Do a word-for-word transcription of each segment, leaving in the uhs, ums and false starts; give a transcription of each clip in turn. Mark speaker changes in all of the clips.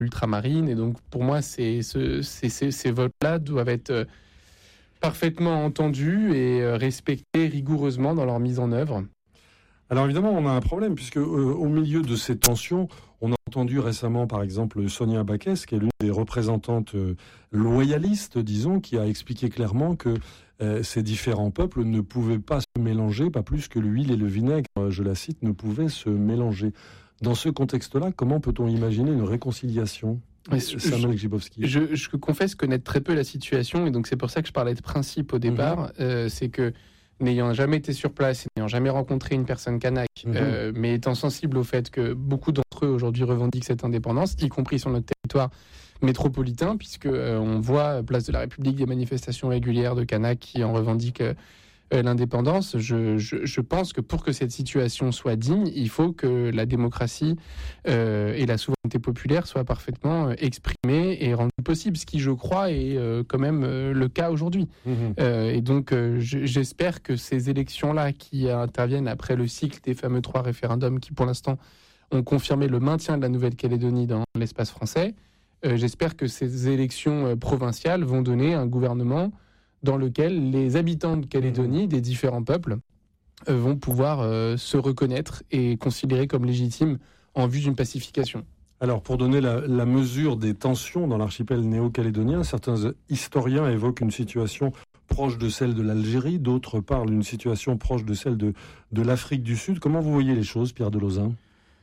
Speaker 1: ultramarines. Et donc, pour moi, c'est, ce, c'est, ces, ces votes-là doivent être parfaitement entendus et respectés rigoureusement dans leur mise en œuvre.
Speaker 2: Alors évidemment, on a un problème, puisque euh, au milieu de ces tensions, on a entendu récemment, par exemple, Sonia Backès, qui est l'une des représentantes euh, loyalistes, disons, qui a expliqué clairement que euh, ces différents peuples ne pouvaient pas se mélanger, pas plus que l'huile et le vinaigre, euh, je la cite, ne pouvaient se mélanger. Dans ce contexte-là, comment peut-on imaginer une réconciliation ? Samuel Grzybowski.
Speaker 1: Je, je confesse connaître très peu la situation, et donc c'est pour ça que je parlais de principe au départ. Mmh. Euh, c'est que n'ayant jamais été sur place, n'ayant jamais rencontré une personne kanak, mmh. euh, mais étant sensible au fait que beaucoup d'entre eux aujourd'hui revendiquent cette indépendance, y compris sur notre territoire métropolitain, puisque euh, on voit, place de la République, des manifestations régulières de kanak qui en revendiquent euh, euh, l'indépendance. Je, je, je pense que pour que cette situation soit digne, il faut que la démocratie euh, et la souveraineté populaire soient parfaitement euh, exprimées et rendues possibles, ce qui, je crois, est euh, quand même euh, le cas aujourd'hui. Mmh. Euh, et donc, euh, j'espère que ces élections-là qui interviennent après le cycle des fameux trois référendums qui, pour l'instant, ont confirmé le maintien de la Nouvelle-Calédonie dans l'espace français, euh, j'espère que ces élections euh, provinciales vont donner un gouvernement dans lequel les habitants de Calédonie, des différents peuples, euh, vont pouvoir euh, se reconnaître et considérer comme légitimes en vue d'une pacification.
Speaker 2: Alors, pour donner la, la mesure des tensions dans l'archipel néo-calédonien, certains historiens évoquent une situation proche de celle de l'Algérie, d'autres parlent d'une situation proche de celle de, de l'Afrique du Sud. Comment vous voyez les choses, Pierre Delozin ?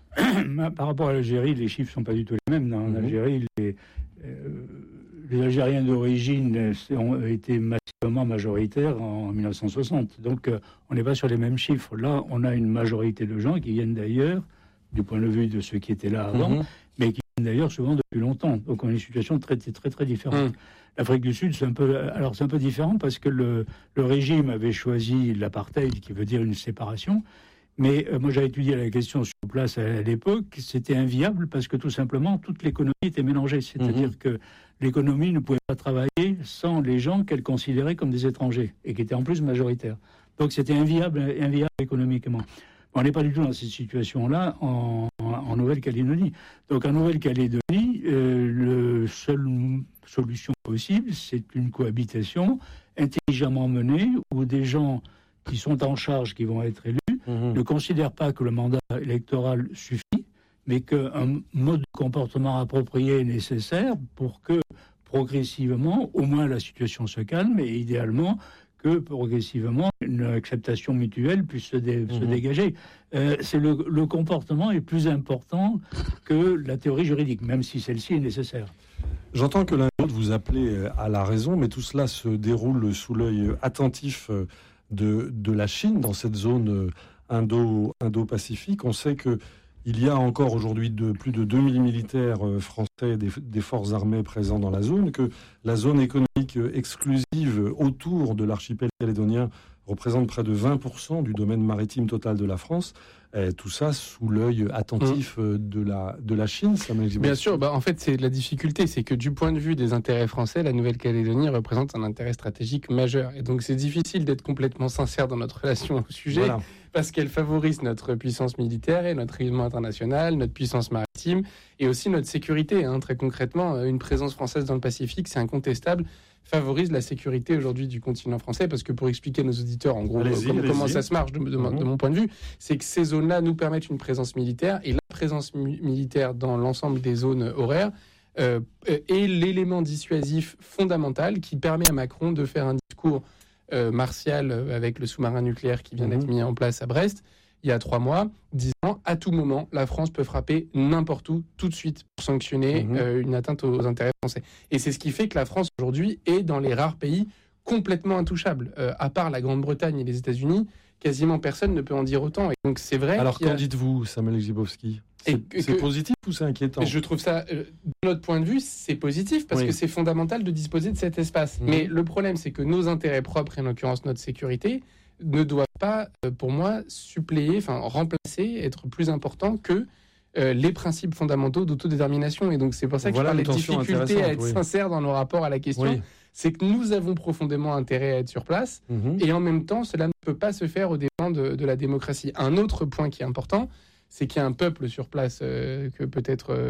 Speaker 3: Par rapport à l'Algérie, les chiffres ne sont pas du tout les mêmes. En mmh. Algérie, les... Euh, Les Algériens d'origine ont été massivement majoritaires en dix-neuf cent soixante. Donc, euh, on n'est pas sur les mêmes chiffres. Là, on a une majorité de gens qui viennent d'ailleurs, du point de vue de ceux qui étaient là avant, mmh. mais qui viennent d'ailleurs souvent depuis longtemps. Donc, on a une situation très, très, très différente. Mmh. L'Afrique du Sud, c'est un peu, alors c'est un peu différent parce que le, le régime avait choisi l'apartheid, qui veut dire une séparation. Mais euh, moi, j'avais étudié la question sur place à, à l'époque. C'était inviable parce que tout simplement, toute l'économie était mélangée. C'est-à-dire mmh. que l'économie ne pouvait pas travailler sans les gens qu'elle considérait comme des étrangers et qui étaient en plus majoritaires. Donc c'était inviable, inviable économiquement. On n'est pas du tout dans cette situation-là en, en, en Nouvelle-Calédonie. Donc en Nouvelle-Calédonie, euh, la seule solution possible, c'est une cohabitation intelligemment menée où des gens qui sont en charge, qui vont être élus, mmh. ne considèrent pas que le mandat électoral suffit, mais qu'un mode de comportement approprié est nécessaire pour que, progressivement, au moins la situation se calme, et idéalement, que, progressivement, une acceptation mutuelle puisse se, dé- mmh. se dégager. Euh, c'est le, le comportement est plus important que la théorie juridique, même si celle-ci est nécessaire.
Speaker 2: J'entends que l'un et l'autre vous appelez à la raison, mais tout cela se déroule sous l'œil attentif de, de la Chine, dans cette zone indo, indo-pacifique. On sait que il y a encore aujourd'hui de, plus de deux mille militaires français des, des forces armées présents dans la zone, que la zone économique exclusive autour de l'archipel calédonien représente près de vingt pour cent du domaine maritime total de la France. Et tout ça sous l'œil attentif mmh. de, la, de la Chine. Ça
Speaker 1: Bien sûr, bah en fait, c'est la difficulté, c'est que du point de vue des intérêts français, la Nouvelle-Calédonie représente un intérêt stratégique majeur. Et donc, c'est difficile d'être complètement sincère dans notre relation au sujet, voilà. parce qu'elle favorise notre puissance militaire et notre rayonnement international, notre puissance maritime et aussi notre sécurité. Hein. Très concrètement, une présence française dans le Pacifique, c'est incontestable, favorise la sécurité aujourd'hui du continent français, parce que pour expliquer à nos auditeurs, en gros, allez-y, comment, allez-y. comment ça se marche de, de, de, mmh. de mon point de vue, c'est que ces zones-là nous permettent une présence militaire, et la présence mi- militaire dans l'ensemble des zones horaires euh, est l'élément dissuasif fondamental qui permet à Macron de faire un discours euh, martial avec le sous-marin nucléaire qui vient mmh. d'être mis en place à Brest il y a trois mois, disant à tout moment, la France peut frapper n'importe où, tout de suite, pour sanctionner mmh. euh, une atteinte aux intérêts français. Et c'est ce qui fait que la France, aujourd'hui, est dans les rares pays complètement intouchables. Euh, à part la Grande-Bretagne et les États-Unis, quasiment personne ne peut en dire autant. Et donc c'est vrai.
Speaker 2: Alors qu'en
Speaker 1: a...
Speaker 2: dites-vous, Samuel Grzybowski ? C'est, et, c'est que, positif ou c'est inquiétant ?
Speaker 1: Je trouve ça, euh, de notre point de vue, c'est positif, parce oui. que c'est fondamental de disposer de cet espace. Mmh. Mais le problème, c'est que nos intérêts propres, et en l'occurrence notre sécurité, ne doivent pas, pour moi, suppléer, enfin remplacer, être plus important que euh, les principes fondamentaux d'autodétermination. Et donc c'est pour ça que voilà je parle des difficultés à être oui. sincères dans nos rapports à la question. Oui. C'est que nous avons profondément intérêt à être sur place, mmh. et en même temps, cela ne peut pas se faire aux dépens de, de la démocratie. Un autre point qui est important, c'est qu'il y a un peuple sur place euh, que peut-être euh,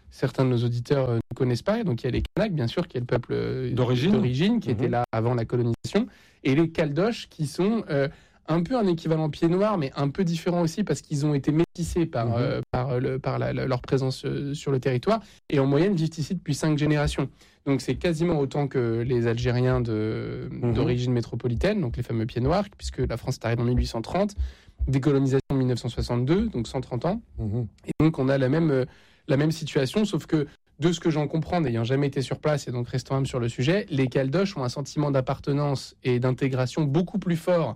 Speaker 1: certains de nos auditeurs ne connaissent pas. Donc il y a les Kanaks, bien sûr, qui est le peuple
Speaker 2: d'origine,
Speaker 1: d'origine qui
Speaker 2: mmh.
Speaker 1: était là avant la colonisation, et les Caldoches, qui sont euh, un peu un équivalent pied noir, mais un peu différent aussi parce qu'ils ont été métissés par, mmh. euh, par, le, par la, la, leur présence euh, sur le territoire, et en moyenne vivent ici depuis cinq générations. Donc c'est quasiment autant que les Algériens de, mmh. d'origine métropolitaine, donc les fameux pieds noirs, puisque la France est arrivée en mille huit cent trente, décolonisation en mille neuf cent soixante-deux, donc cent trente ans. Mmh. Et donc on a la même, la même situation, sauf que de ce que j'en comprends, n'ayant jamais été sur place et donc restant même sur le sujet, les Caldoches ont un sentiment d'appartenance et d'intégration beaucoup plus fort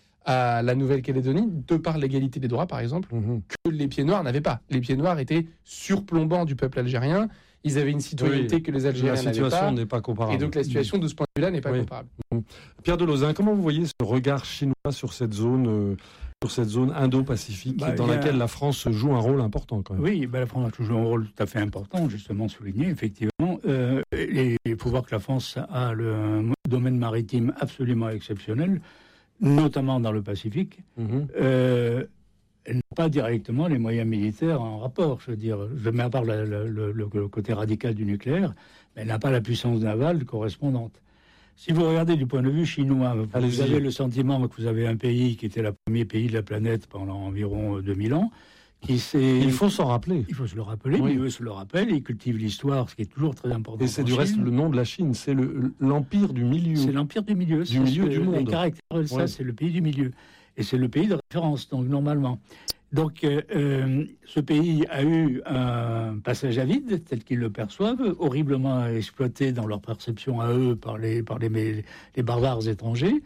Speaker 1: à la Nouvelle-Calédonie, de par l'égalité des droits, par exemple, mmh. que les pieds noirs n'avaient pas. Les pieds noirs étaient surplombants du peuple algérien. Ils avaient une citoyenneté oui, que les Algériens n'avaient pas.
Speaker 2: La situation n'est pas comparable.
Speaker 1: Et donc la situation de ce point de vue-là n'est pas oui. comparable.
Speaker 2: Mmh. Pierre Delozin, comment vous voyez ce regard chinois sur cette zone, euh, sur cette zone Indo-Pacifique bah, dans laquelle a... la France joue un rôle important quand même?
Speaker 3: Oui, bah, la France joue un rôle tout à fait important, justement souligné, effectivement. Euh, et il faut voir que la France a le, un domaine maritime absolument exceptionnel, notamment dans le Pacifique. Mmh. Euh, elle n'a pas directement les moyens militaires en rapport, je veux dire. Je mets à part le, le, le, le côté radical du nucléaire, mais elle n'a pas la puissance navale correspondante. Si vous regardez du point de vue chinois, vous Allez-y. avez le sentiment que vous avez un pays qui était le premier pays de la planète pendant environ deux mille ans, qui s'est...
Speaker 2: Il faut s'en rappeler.
Speaker 3: Il faut se le rappeler, oui. mais eux se le rappellent, ils cultivent l'histoire, ce qui est toujours très important.
Speaker 2: Et c'est du Chine. Reste le nom de la Chine, c'est le, l'empire du milieu.
Speaker 3: C'est l'empire du milieu.
Speaker 2: Du milieu du monde.
Speaker 3: Les caractères, ça, ouais. c'est le pays du milieu. Et c'est le pays de référence, donc normalement. Donc, euh, ce pays a eu un passage à vide, tel qu'ils le perçoivent, horriblement exploité dans leur perception à eux par les, par les, les barbares étrangers.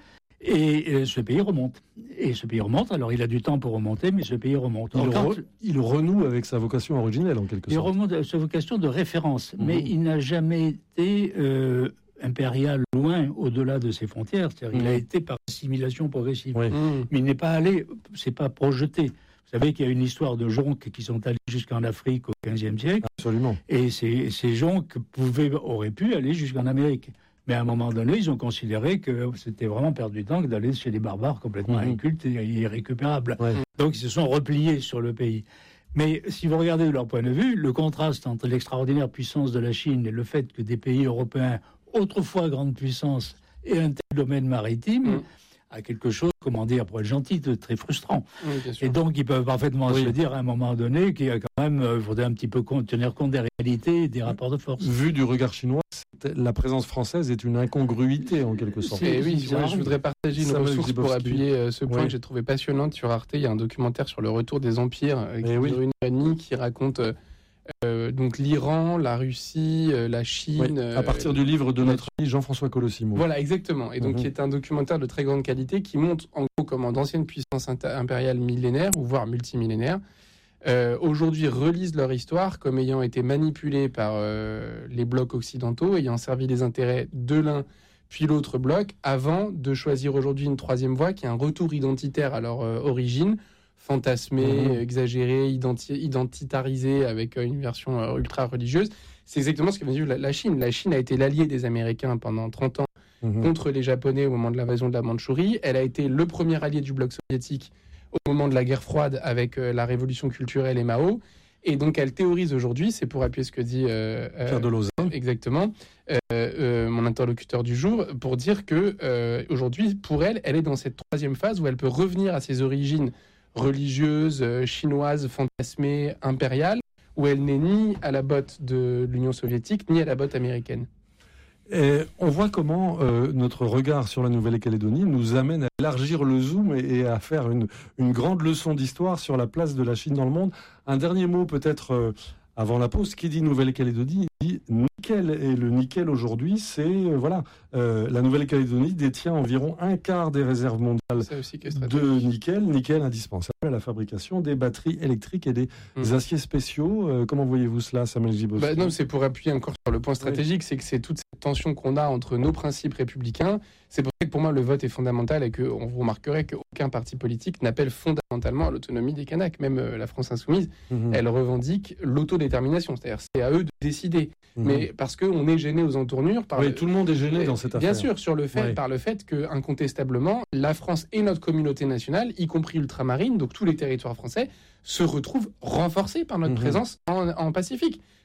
Speaker 3: Et euh, ce pays remonte. Et ce pays remonte, alors il a du temps pour remonter, mais ce pays remonte.
Speaker 2: Il, re, il renoue avec sa vocation originelle, en quelque
Speaker 3: il
Speaker 2: sorte.
Speaker 3: Il remonte avec sa vocation de référence, mmh. mais il n'a jamais été... Euh, impérial loin au-delà de ses frontières, c'est-à-dire mmh. il a été par assimilation progressive, oui. mmh. mais il n'est pas allé, c'est pas projeté. Vous savez qu'il y a une histoire de jonques qui sont allés jusqu'en Afrique au quinzième siècle.
Speaker 2: Absolument.
Speaker 3: Et ces, ces jonques pouvaient, auraient pu aller jusqu'en Amérique. Mais à un moment donné, ils ont considéré que c'était vraiment perdre du temps que d'aller chez des barbares complètement mmh. incultes et irrécupérables. Ouais. Donc ils se sont repliés sur le pays. Mais si vous regardez de leur point de vue, le contraste entre l'extraordinaire puissance de la Chine et le fait que des pays européens autrefois grande puissance et un tel domaine maritime, mmh. a quelque chose, comment dire, pour être gentil, de très frustrant. Oui, et donc, ils peuvent parfaitement oui. se dire à un moment donné qu'il y a quand même, il faudrait un petit peu tenir compte des réalités et des rapports de force.
Speaker 2: Vu du regard chinois, la présence française est une incongruité en quelque sorte.
Speaker 1: Et oui, moi, je voudrais partager une ressource pour appuyer ce point oui. que j'ai trouvé passionnant sur Arte. Il y a un documentaire sur le retour des empires qui dure oui. une heure et demie, qui raconte... Euh, donc l'Iran, la Russie, euh, la Chine...
Speaker 2: Oui, à partir euh, du livre de notre ami Jean-François Colossimo.
Speaker 1: Voilà, exactement. Et donc, mm-hmm. qui est un documentaire de très grande qualité qui montre en gros comment d'anciennes puissances impériales millénaires, ou voire multimillénaires, euh, aujourd'hui relisent leur histoire comme ayant été manipulées par euh, les blocs occidentaux, ayant servi les intérêts de l'un puis l'autre bloc, avant de choisir aujourd'hui une troisième voie qui est un retour identitaire à leur euh, origine, fantasmé, mmh. exagéré, identi- identitarisé avec euh, une version euh, ultra religieuse. C'est exactement ce qu'a vu la, la Chine. La Chine a été l'allié des Américains pendant trente ans mmh. contre les Japonais au moment de l'invasion de la Mandchourie. Elle a été le premier allié du bloc soviétique au moment de la guerre froide avec euh, la révolution culturelle et Mao. Et donc elle théorise aujourd'hui, c'est pour appuyer ce que dit euh,
Speaker 2: Pierre Delozin,
Speaker 1: exactement, euh, euh, mon interlocuteur du jour, pour dire que euh, aujourd'hui, pour elle, elle est dans cette troisième phase où elle peut revenir à ses origines religieuse, euh, chinoise, fantasmée, impériale, où elle n'est ni à la botte de l'Union soviétique, ni à la botte américaine.
Speaker 2: Et on voit comment euh, notre regard sur la Nouvelle-Calédonie nous amène à élargir le zoom et, et à faire une, une grande leçon d'histoire sur la place de la Chine dans le monde. Un dernier mot peut-être euh, avant la pause. Qui dit Nouvelle-Calédonie dit nickel. Et le nickel aujourd'hui, c'est... Euh, voilà, euh, la Nouvelle-Calédonie détient environ un quart des réserves mondiales de nickel. Nickel indispensable à la fabrication des batteries électriques et des mmh. aciers spéciaux. Euh, comment voyez-vous cela, Samuel Gibowski ?
Speaker 1: bah Non, c'est pour appuyer encore sur le point stratégique, oui. c'est que c'est toute cette tension qu'on a entre nos principes républicains. C'est pour ça que pour moi, le vote est fondamental et qu'on vous remarquerait qu'aucun parti politique n'appelle fondamentalement à l'autonomie des Kanaks. Même euh, la France insoumise, mmh. elle revendique l'autodétermination. C'est-à-dire c'est à eux de décider. Mmh. Mais parce qu'on est gêné aux entournures. Par
Speaker 2: oui,
Speaker 1: le...
Speaker 2: tout le monde est gêné dans cette affaire.
Speaker 1: Bien sûr, sur le fait, oui. par le fait que, incontestablement, la France et notre communauté nationale, y compris ultramarine, donc tous les territoires français, se retrouvent renforcés par notre mmh. présence en, en Pacifique.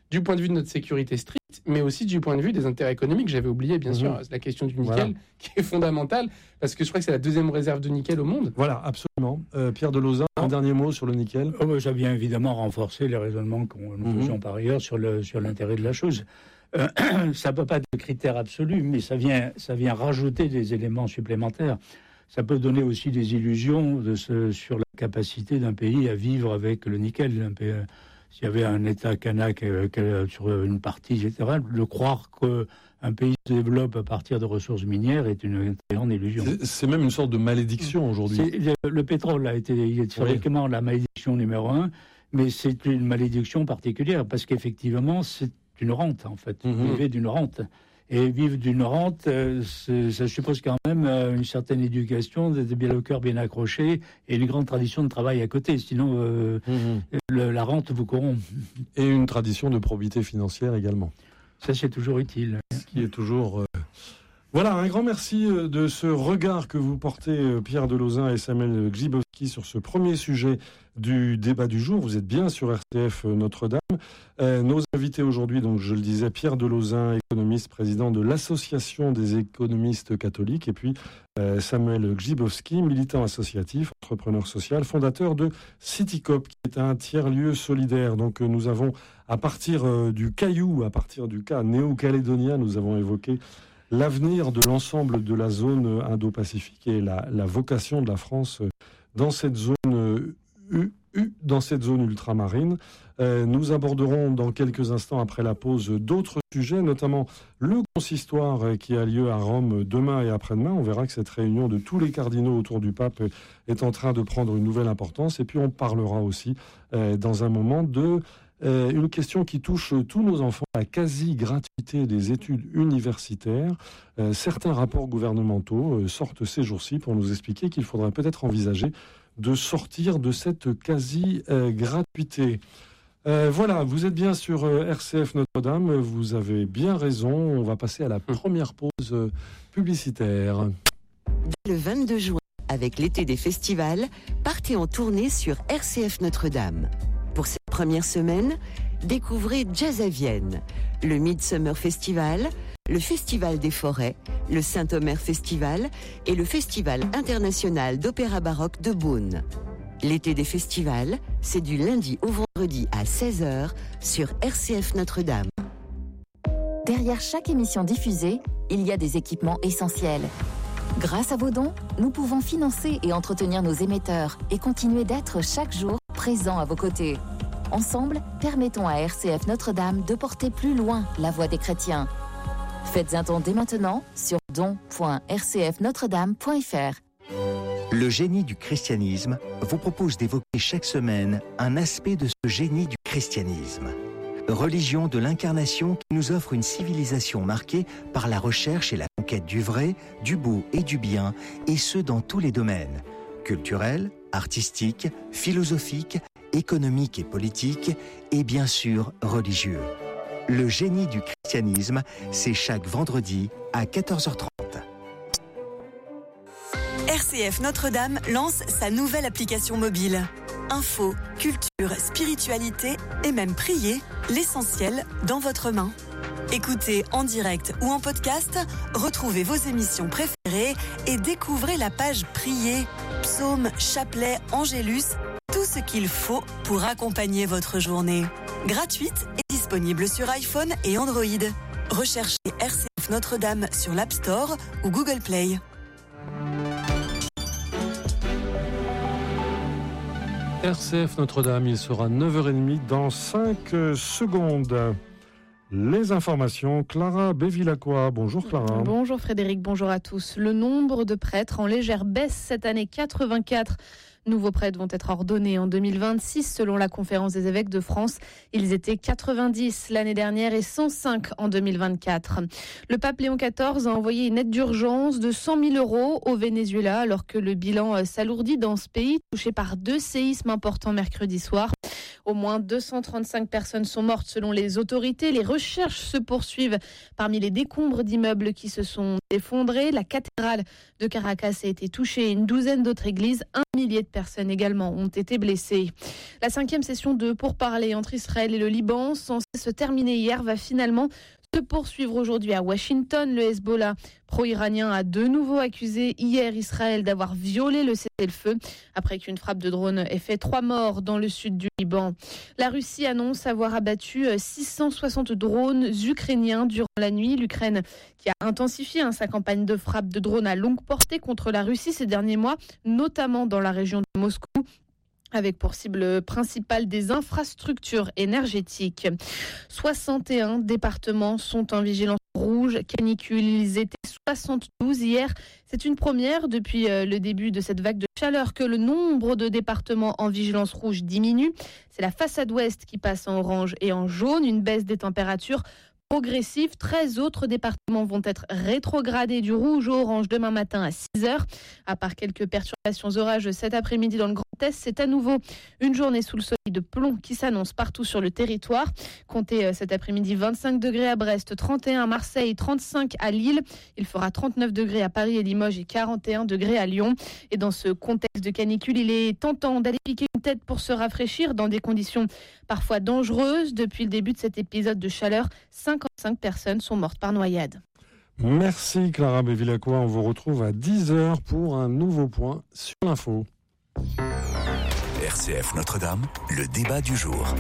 Speaker 1: du point de vue de notre sécurité stricte, mais aussi du point de vue des intérêts économiques. J'avais oublié, bien mmh. sûr, la question du nickel, voilà. qui est fondamentale, parce que je crois que c'est la deuxième réserve de nickel au monde.
Speaker 2: Voilà, absolument. Euh, Pierre de Lauzun, un dernier mot sur le nickel.
Speaker 3: Oh, bah, ça vient évidemment renforcer les raisonnements que nous mmh. faisions par ailleurs sur, le, sur l'intérêt de la chose. Euh, ça ne peut pas être le critère absolu, mais ça vient, ça vient rajouter des éléments supplémentaires. Ça peut donner aussi des illusions de ce, sur la capacité d'un pays à vivre avec le nickel. Un pays, s'il y avait un État kanak euh, sur une partie, et cetera, de croire qu'un pays se développe à partir de ressources minières est une grande illusion.
Speaker 2: C'est, c'est même une sorte de malédiction aujourd'hui.
Speaker 3: C'est, le pétrole a été historiquement oui. la malédiction numéro un, mais c'est une malédiction particulière parce qu'effectivement, c'est une rente, en fait. Mmh. Vivre d'une rente. Et vivre d'une rente, euh, ça suppose quand même euh, une certaine éducation, d'être bien le cœur bien accroché et une grande tradition de travail à côté. Sinon, euh, mmh. le, la rente vous corrompt.
Speaker 2: Et une tradition de probité financière également.
Speaker 3: Ça, c'est toujours utile.
Speaker 2: Ce qui est toujours... Euh... Voilà, un grand merci de ce regard que vous portez, Pierre de Lauzun et Samuel Grzybowski, sur ce premier sujet du débat du jour. Vous êtes bien sur R C F Notre-Dame. Euh, nos invités aujourd'hui, donc je le disais, Pierre de Lauzun, économiste, président de l'Association des économistes catholiques, et puis euh, Samuel Grzybowski, militant associatif, entrepreneur social, fondateur de Citycoop, qui est un tiers-lieu solidaire. Donc nous avons, à partir euh, du caillou, à partir du cas néo-calédonien, nous avons évoqué l'avenir de l'ensemble de la zone Indo-Pacifique et la, la vocation de la France dans cette zone, euh, u, u, dans cette zone ultramarine. Euh, nous aborderons dans quelques instants après la pause d'autres sujets, notamment le consistoire qui a lieu à Rome demain et après-demain. On verra que cette réunion de tous les cardinaux autour du pape est en train de prendre une nouvelle importance. Et puis on parlera aussi euh, dans un moment de... Euh, une question qui touche tous nos enfants, la quasi-gratuité des études universitaires. Euh, certains rapports gouvernementaux euh, sortent ces jours-ci pour nous expliquer qu'il faudrait peut-être envisager de sortir de cette quasi-gratuité. Euh, voilà, vous êtes bien sur euh, R C F Notre-Dame, vous avez bien raison. On va passer à la première pause euh, publicitaire.
Speaker 4: Le vingt-deux juin, avec l'été des festivals, partez en tournée sur R C F Notre-Dame. Pour cette première semaine, découvrez Jazz à Vienne, le Midsummer Festival, le Festival des Forêts, le Saint-Omer Festival et le Festival international d'opéra baroque de Beaune. L'été des festivals, c'est du lundi au vendredi à seize heures sur R C F Notre-Dame.
Speaker 5: Derrière chaque émission diffusée, il y a des équipements essentiels. Grâce à vos dons, nous pouvons financer et entretenir nos émetteurs et continuer d'être chaque jour présents à vos côtés. Ensemble, permettons à R C F Notre-Dame de porter plus loin la voix des chrétiens. Faites un don dès maintenant sur don point r c f notre dame point f r.
Speaker 6: Le génie du christianisme vous propose d'évoquer chaque semaine un aspect de ce génie du christianisme. Religion de l'incarnation qui nous offre une civilisation marquée par la recherche et la conquête du vrai, du beau et du bien, et ce dans tous les domaines, culturels, artistiques, philosophiques, économiques et politiques, et bien sûr religieux. Le génie du christianisme, c'est chaque vendredi à quatorze heures trente.
Speaker 7: R C F Notre-Dame lance sa nouvelle application mobile. Info, culture, spiritualité et même prier, l'essentiel dans votre main. Écoutez en direct ou en podcast, retrouvez vos émissions préférées et découvrez la page Prier, psaumes, chapelets, angélus, tout ce qu'il faut pour accompagner votre journée. Gratuite et disponible sur iPhone et Android. Recherchez R C F Notre-Dame sur l'App Store ou Google Play.
Speaker 2: R C F Notre-Dame, il sera neuf heures trente dans cinq secondes. Les informations, Clara Bévilacqua. Bonjour Clara.
Speaker 8: Bonjour Frédéric, bonjour à tous. Le nombre de prêtres en légère baisse cette année, quatre-vingt-quatre nouveaux prêtres vont être ordonnés en deux mille vingt-six selon la Conférence des évêques de France. Ils étaient quatre-vingt-dix l'année dernière et cent cinq en deux mille vingt-quatre. Le pape Léon quatorze a envoyé une aide d'urgence de cent mille euros au Venezuela alors que le bilan s'alourdit dans ce pays touché par deux séismes importants mercredi soir. Au moins deux cent trente-cinq personnes sont mortes selon les autorités. Les recherches se poursuivent parmi les décombres d'immeubles qui se sont effondrés. La cathédrale de Caracas a été touchée et une douzaine d'autres églises. Un millier de personnes également ont été blessées. La cinquième session de pourparlers entre Israël et le Liban, censée se terminer hier, va finalement se poursuivre aujourd'hui à Washington. Le Hezbollah pro-iranien a de nouveau accusé hier Israël d'avoir violé le cessez-le-feu après qu'une frappe de drone ait fait trois morts dans le sud du Liban. La Russie annonce avoir abattu six cent soixante drones ukrainiens durant la nuit. L'Ukraine qui a intensifié hein, sa campagne de frappe de drones à longue portée contre la Russie ces derniers mois, notamment dans la région de Moscou, avec pour cible principale des infrastructures énergétiques. soixante et un départements sont en vigilance rouge canicule. Ils étaient soixante-douze hier. C'est une première depuis le début de cette vague de chaleur que le nombre de départements en vigilance rouge diminue. C'est la façade ouest qui passe en orange et en jaune, une baisse des températures progressive. treize autres départements vont être rétrogradés du rouge au orange demain matin à six heures. À part quelques perturbations orageuses cet après-midi dans le Grand Est, c'est à nouveau une journée sous le soleil de plomb qui s'annonce partout sur le territoire. Comptez cet après-midi vingt-cinq degrés à Brest, trente et un à Marseille, trente-cinq à Lille. Il fera trente-neuf degrés à Paris et Limoges et quarante et un degrés à Lyon. Et dans ce contexte de canicule, il est tentant d'aller piquer une tête pour se rafraîchir dans des conditions parfois dangereuses. Depuis le début de cet épisode de chaleur, cinquante-cinq personnes sont mortes par noyade.
Speaker 2: Merci Clara Bevilacqua. On vous retrouve à dix heures pour un nouveau point sur l'info.
Speaker 9: R C F Notre-Dame, le débat du jour.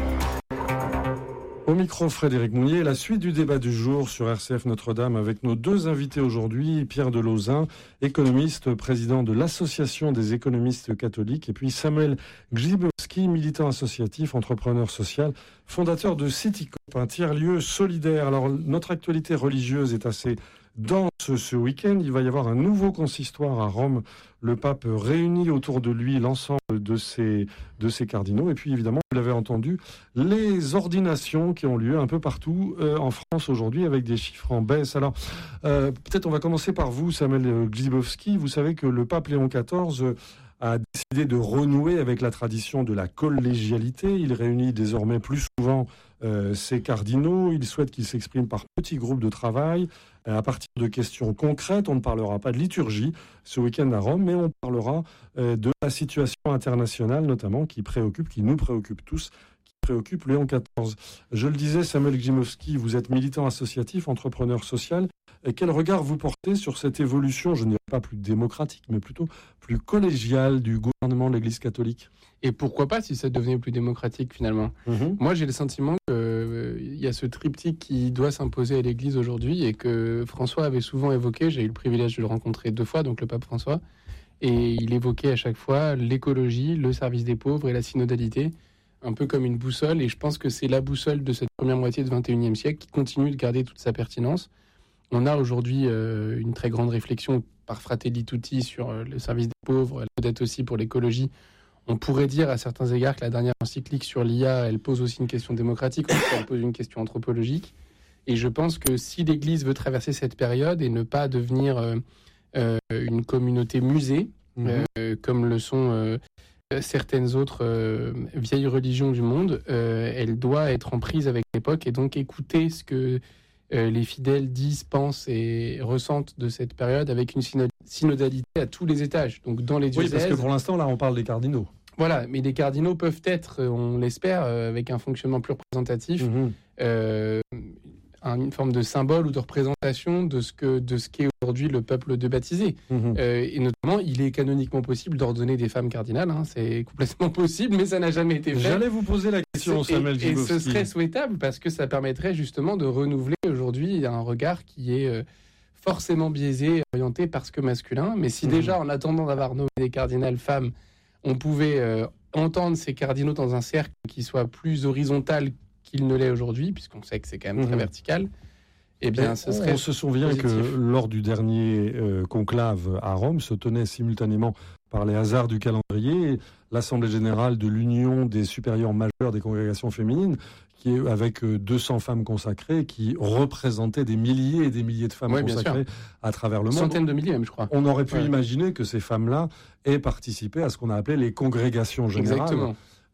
Speaker 2: Au micro, Frédéric Mounier, la suite du débat du jour sur R C F Notre-Dame avec nos deux invités aujourd'hui, Pierre Delauzin, économiste, président de l'Association des économistes catholiques, et puis Samuel Grzybowski, militant associatif, entrepreneur social, fondateur de Citycoop, un tiers-lieu solidaire. Alors, notre actualité religieuse est assez dense ce week-end. Il va y avoir un nouveau consistoire à Rome. Le pape réunit autour de lui l'ensemble de ses, de ses cardinaux. Et puis, évidemment, vous l'avez entendu, les ordinations qui ont lieu un peu partout euh, en France aujourd'hui avec des chiffres en baisse. Alors, euh, peut-être on va commencer par vous, Samuel Grzybowski. Vous savez que le pape Léon quatorze euh, a décidé de renouer avec la tradition de la collégialité. Il réunit désormais plus souvent euh, ses cardinaux. Il souhaite qu'ils s'expriment par petits groupes de travail, euh, à partir de questions concrètes. On ne parlera pas de liturgie ce week-end à Rome, mais on parlera euh, de la situation internationale, notamment, qui préoccupe, qui nous préoccupe tous, qui préoccupe Léon quatorze. Je le disais, Samuel Grzybowski, vous êtes militant associatif, entrepreneur social. Et quel regard vous portez sur cette évolution, je ne dirais pas plus démocratique, mais plutôt plus collégiale du gouvernement de l'Église catholique ?
Speaker 1: Et pourquoi pas si ça devenait plus démocratique finalement ? mmh. Moi j'ai le sentiment qu'il euh, y a ce triptyque qui doit s'imposer à l'Église aujourd'hui et que François avait souvent évoqué. J'ai eu le privilège de le rencontrer deux fois, donc le pape François, et il évoquait à chaque fois l'écologie, le service des pauvres et la synodalité, un peu comme une boussole. Et je pense que c'est la boussole de cette première moitié du vingt et unième siècle qui continue de garder toute sa pertinence. On a aujourd'hui euh, une très grande réflexion par Fratelli Tutti sur euh, le service des pauvres, peut-être aussi pour l'écologie. On pourrait dire à certains égards que la dernière encyclique sur l'I A, elle pose aussi une question démocratique, elle pose une question anthropologique. Et je pense que si l'Église veut traverser cette période et ne pas devenir euh, euh, une communauté musée, mmh. euh, comme le sont euh, certaines autres euh, vieilles religions du monde, euh, elle doit être en prise avec l'époque et donc écouter ce que Euh, les fidèles disent, pensent et ressentent de cette période avec une synodalité à tous les étages. Donc dans les diocèses.
Speaker 2: Oui, parce que pour l'instant, là, on parle des cardinaux.
Speaker 1: Voilà, mais les cardinaux peuvent être, on l'espère, euh, avec un fonctionnement plus représentatif, mmh. euh, une forme de symbole ou de représentation de ce, que, de ce qu'est aujourd'hui le peuple de baptisés. Mmh. Euh, et notamment, il est canoniquement possible d'ordonner des femmes cardinales. Hein, c'est complètement possible, mais ça n'a jamais été fait.
Speaker 2: J'allais vous poser la question, Samuel Grzybowski.
Speaker 1: Et ce serait souhaitable parce que ça permettrait justement de renouveler aujourd'hui un regard qui est euh, forcément biaisé, orienté parce que masculin. Mais si mmh. déjà, en attendant d'avoir nommé des cardinales femmes, on pouvait euh, entendre ces cardinaux dans un cercle qui soit plus horizontal qu'il ne l'est aujourd'hui, puisqu'on sait que c'est quand même mmh. très vertical, eh bien, ce serait
Speaker 2: on se souvient positif. Que lors du dernier euh, conclave à Rome, se tenait simultanément, par les hasards du calendrier, l'Assemblée générale de l'Union des supérieurs majeurs des congrégations féminines, qui est avec deux cents femmes consacrées, qui représentaient des milliers et des milliers de femmes oui, consacrées à travers le monde.
Speaker 1: Centaines de milliers même, je crois.
Speaker 2: On aurait pu ouais. imaginer que ces femmes-là aient participé à ce qu'on a appelé les congrégations générales.
Speaker 1: Exactement.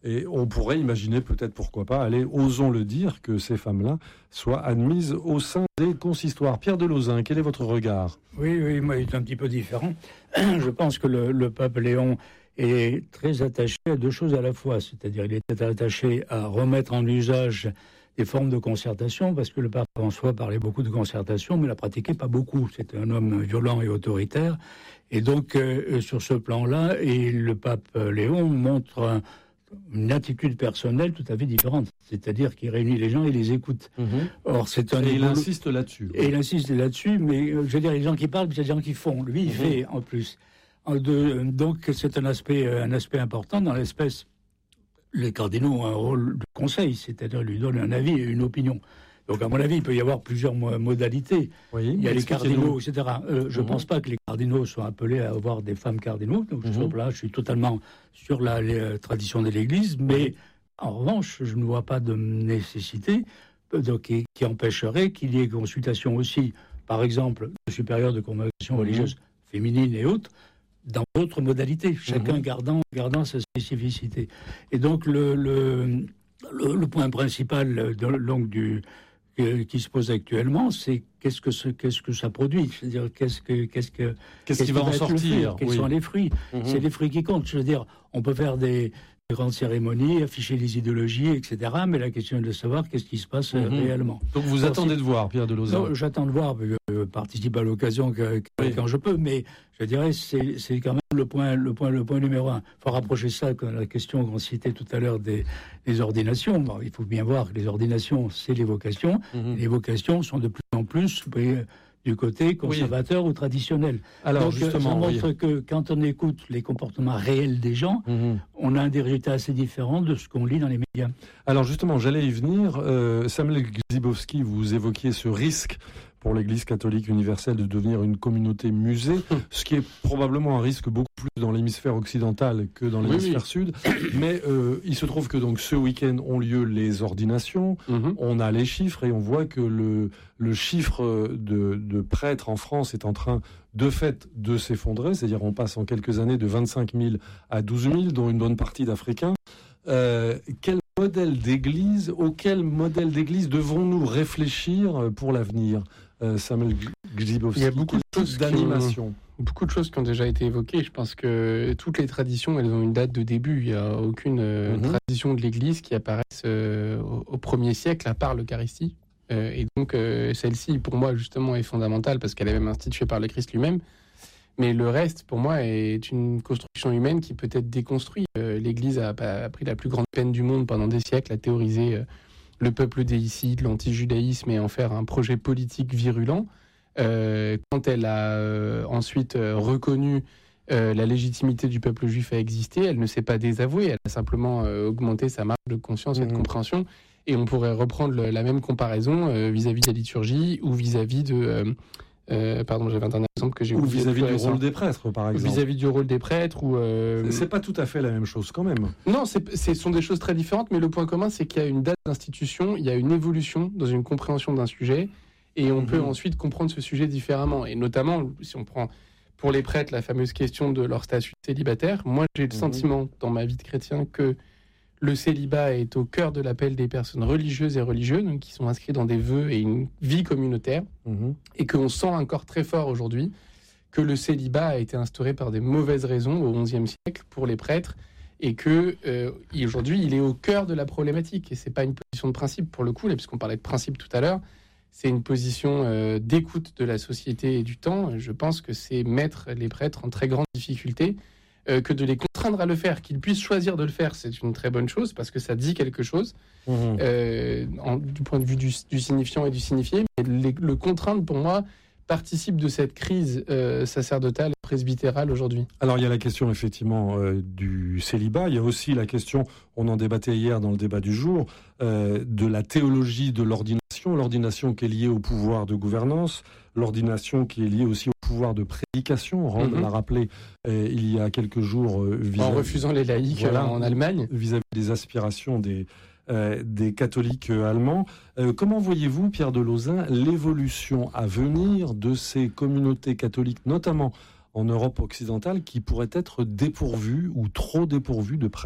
Speaker 2: Et on pourrait imaginer, peut-être pourquoi pas, allez, osons le dire, que ces femmes-là soient admises au sein des consistoires. Pierre de Lauzun, quel est votre regard ?
Speaker 3: Oui, oui, moi, il est un petit peu différent. Je pense que le, le pape Léon est très attaché à deux choses à la fois. C'est-à-dire, il est attaché à remettre en usage des formes de concertation, parce que le pape François parlait beaucoup de concertation, mais la pratiquait pas beaucoup. C'était un homme violent et autoritaire. Et donc, euh, sur ce plan-là, et le pape Léon montre un, une attitude personnelle tout à fait différente. C'est-à-dire qu'il réunit les gens et les écoute. Mmh. Or, c'est un
Speaker 2: et il
Speaker 3: boulot...
Speaker 2: insiste là-dessus.
Speaker 3: Et il insiste là-dessus, mais euh, je veux dire, les gens qui parlent, c'est les gens qui font. Lui, il mmh. fait, en plus. De, donc, c'est un aspect, un aspect important dans l'espèce. Les cardinaux ont un rôle de conseil, c'est-à-dire lui donnent un avis et une opinion. Donc, à mon avis, il peut y avoir plusieurs modalités. Oui, il y a les cardinaux, et cetera. Euh, je ne mmh. pense pas que les cardinaux soient appelés à avoir des femmes cardinaux. Donc, mmh. là, je suis totalement sur la les, tradition de l'Église. Mais, mmh. en revanche, je ne vois pas de nécessité donc, qui, qui empêcherait qu'il y ait consultation aussi, par exemple, de supérieurs de congrégation mmh. religieuse féminine et autres, dans d'autres modalités, chacun mmh. gardant, gardant sa spécificité. Et donc, le, le, le, le point principal de, donc, du, euh, qui se pose actuellement, c'est qu'est-ce que, ce, qu'est-ce que ça produit ? C'est-à-dire, qu'est-ce, que, qu'est-ce, que,
Speaker 2: qu'est-ce, qu'est-ce qui va en sortir ?
Speaker 3: Quels
Speaker 2: oui.
Speaker 3: sont les fruits ? mmh. C'est les fruits qui comptent. Je veux dire, on peut faire des, des grandes cérémonies, afficher les idéologies, et cetera. Mais la question est de savoir qu'est-ce qui se passe mmh. réellement.
Speaker 2: Donc, vous Alors, attendez si... de voir, Pierre de Lauzun ?
Speaker 3: Non, j'attends de voir, je euh, participe à l'occasion que, que, oui. quand je peux, mais je dirais c'est, c'est quand même le point, le point, le point numéro un. Il faut rapprocher ça avec la question qu'on citait tout à l'heure des, des ordinations. Bon, il faut bien voir que les ordinations, c'est les vocations. Mmh. Les vocations sont de plus en plus oui, du côté conservateur oui. ou traditionnel. Alors, donc, justement, ça montre oui. que quand on écoute les comportements réels des gens, mmh. on a des résultats assez différents de ce qu'on lit dans les médias.
Speaker 2: Alors justement, j'allais y venir. Euh, Samuel Grzybowski, vous évoquiez ce risque pour l'Église catholique universelle de devenir une communauté musée, ce qui est probablement un risque beaucoup plus dans l'hémisphère occidental que dans l'hémisphère oui, oui. sud. Mais euh, il se trouve que donc ce week-end ont lieu les ordinations, mm-hmm. on a les chiffres et on voit que le, le chiffre de, de prêtres en France est en train de fait de s'effondrer, c'est-à-dire on passe en quelques années de vingt-cinq mille à douze mille, dont une bonne partie d'Africains. Euh, quel modèle d'église, auquel modèle d'église devons-nous réfléchir pour l'avenir, euh, Samuel Grzybowski?
Speaker 1: Il y a beaucoup de choses
Speaker 2: d'animation.
Speaker 1: Ont, beaucoup de choses qui ont déjà été évoquées. Je pense que toutes les traditions, elles ont une date de début. Il n'y a aucune euh, mm-hmm. tradition de l'église qui apparaisse euh, au, au premier siècle, à part l'Eucharistie. Euh, et donc, euh, celle-ci, pour moi, justement, est fondamentale parce qu'elle est même instituée par le Christ lui-même. Mais le reste, pour moi, est une construction humaine qui peut être déconstruite. Euh, L'Église a, a pris la plus grande peine du monde pendant des siècles à théoriser euh, le peuple déicide, l'anti-judaïsme et en faire un projet politique virulent. Euh, quand elle a euh, ensuite euh, reconnu euh, la légitimité du peuple juif à exister, elle ne s'est pas désavouée, elle a simplement euh, augmenté sa marge de conscience mmh. et de compréhension. Et on pourrait reprendre le, la même comparaison euh, vis-à-vis de la liturgie ou vis-à-vis de... Euh, Euh, pardon, j'avais un dernier exemple que j'ai
Speaker 2: oublié.
Speaker 1: Ou
Speaker 2: vis-à-vis du rôle des prêtres, par exemple.
Speaker 1: Vis-à-vis du rôle des prêtres, ou euh...
Speaker 2: c'est pas tout à fait la même chose, quand même.
Speaker 1: Non, c'est, ce sont des choses très différentes, mais le point commun, c'est qu'il y a une date d'institution, il y a une évolution dans une compréhension d'un sujet, et on mmh. peut ensuite comprendre ce sujet différemment. Et notamment, si on prend pour les prêtres la fameuse question de leur statut célibataire, moi, j'ai le mmh. sentiment dans ma vie de chrétien que le célibat est au cœur de l'appel des personnes religieuses et religieux, donc qui sont inscrits dans des vœux et une vie communautaire, mmh. et qu'on sent encore très fort aujourd'hui que le célibat a été instauré par des mauvaises raisons au onzième siècle pour les prêtres, et que euh, aujourd'hui il est au cœur de la problématique. Et c'est pas une position de principe pour le coup, là, puisqu'on parlait de principe tout à l'heure, c'est une position euh, d'écoute de la société et du temps. Je pense que c'est mettre les prêtres en très grande difficulté. Euh, que de les contraindre à le faire, qu'ils puissent choisir de le faire, c'est une très bonne chose, parce que ça dit quelque chose, mmh. euh, en, du point de vue du, du signifiant et du signifié, mais les, le contraindre, pour moi, participe de cette crise euh, sacerdotale et presbytérale aujourd'hui.
Speaker 2: Alors, il y a la question, effectivement, euh, du célibat, il y a aussi la question, on en débattait hier dans le débat du jour, euh, de la théologie de l'ordination, l'ordination qui est liée au pouvoir de gouvernance, l'ordination qui est liée aussi au pouvoir de prédication. Rand mm-hmm. l'a rappelé euh, il y a quelques jours. Euh,
Speaker 1: en refusant les laïcs voilà, en Allemagne.
Speaker 2: Vis-à-vis des aspirations des, euh, des catholiques euh, allemands. Euh, comment voyez-vous, Pierre de Lauzun, l'évolution à venir de ces communautés catholiques, notamment en Europe occidentale, qui pourraient être dépourvues ou trop dépourvues de prêtres ?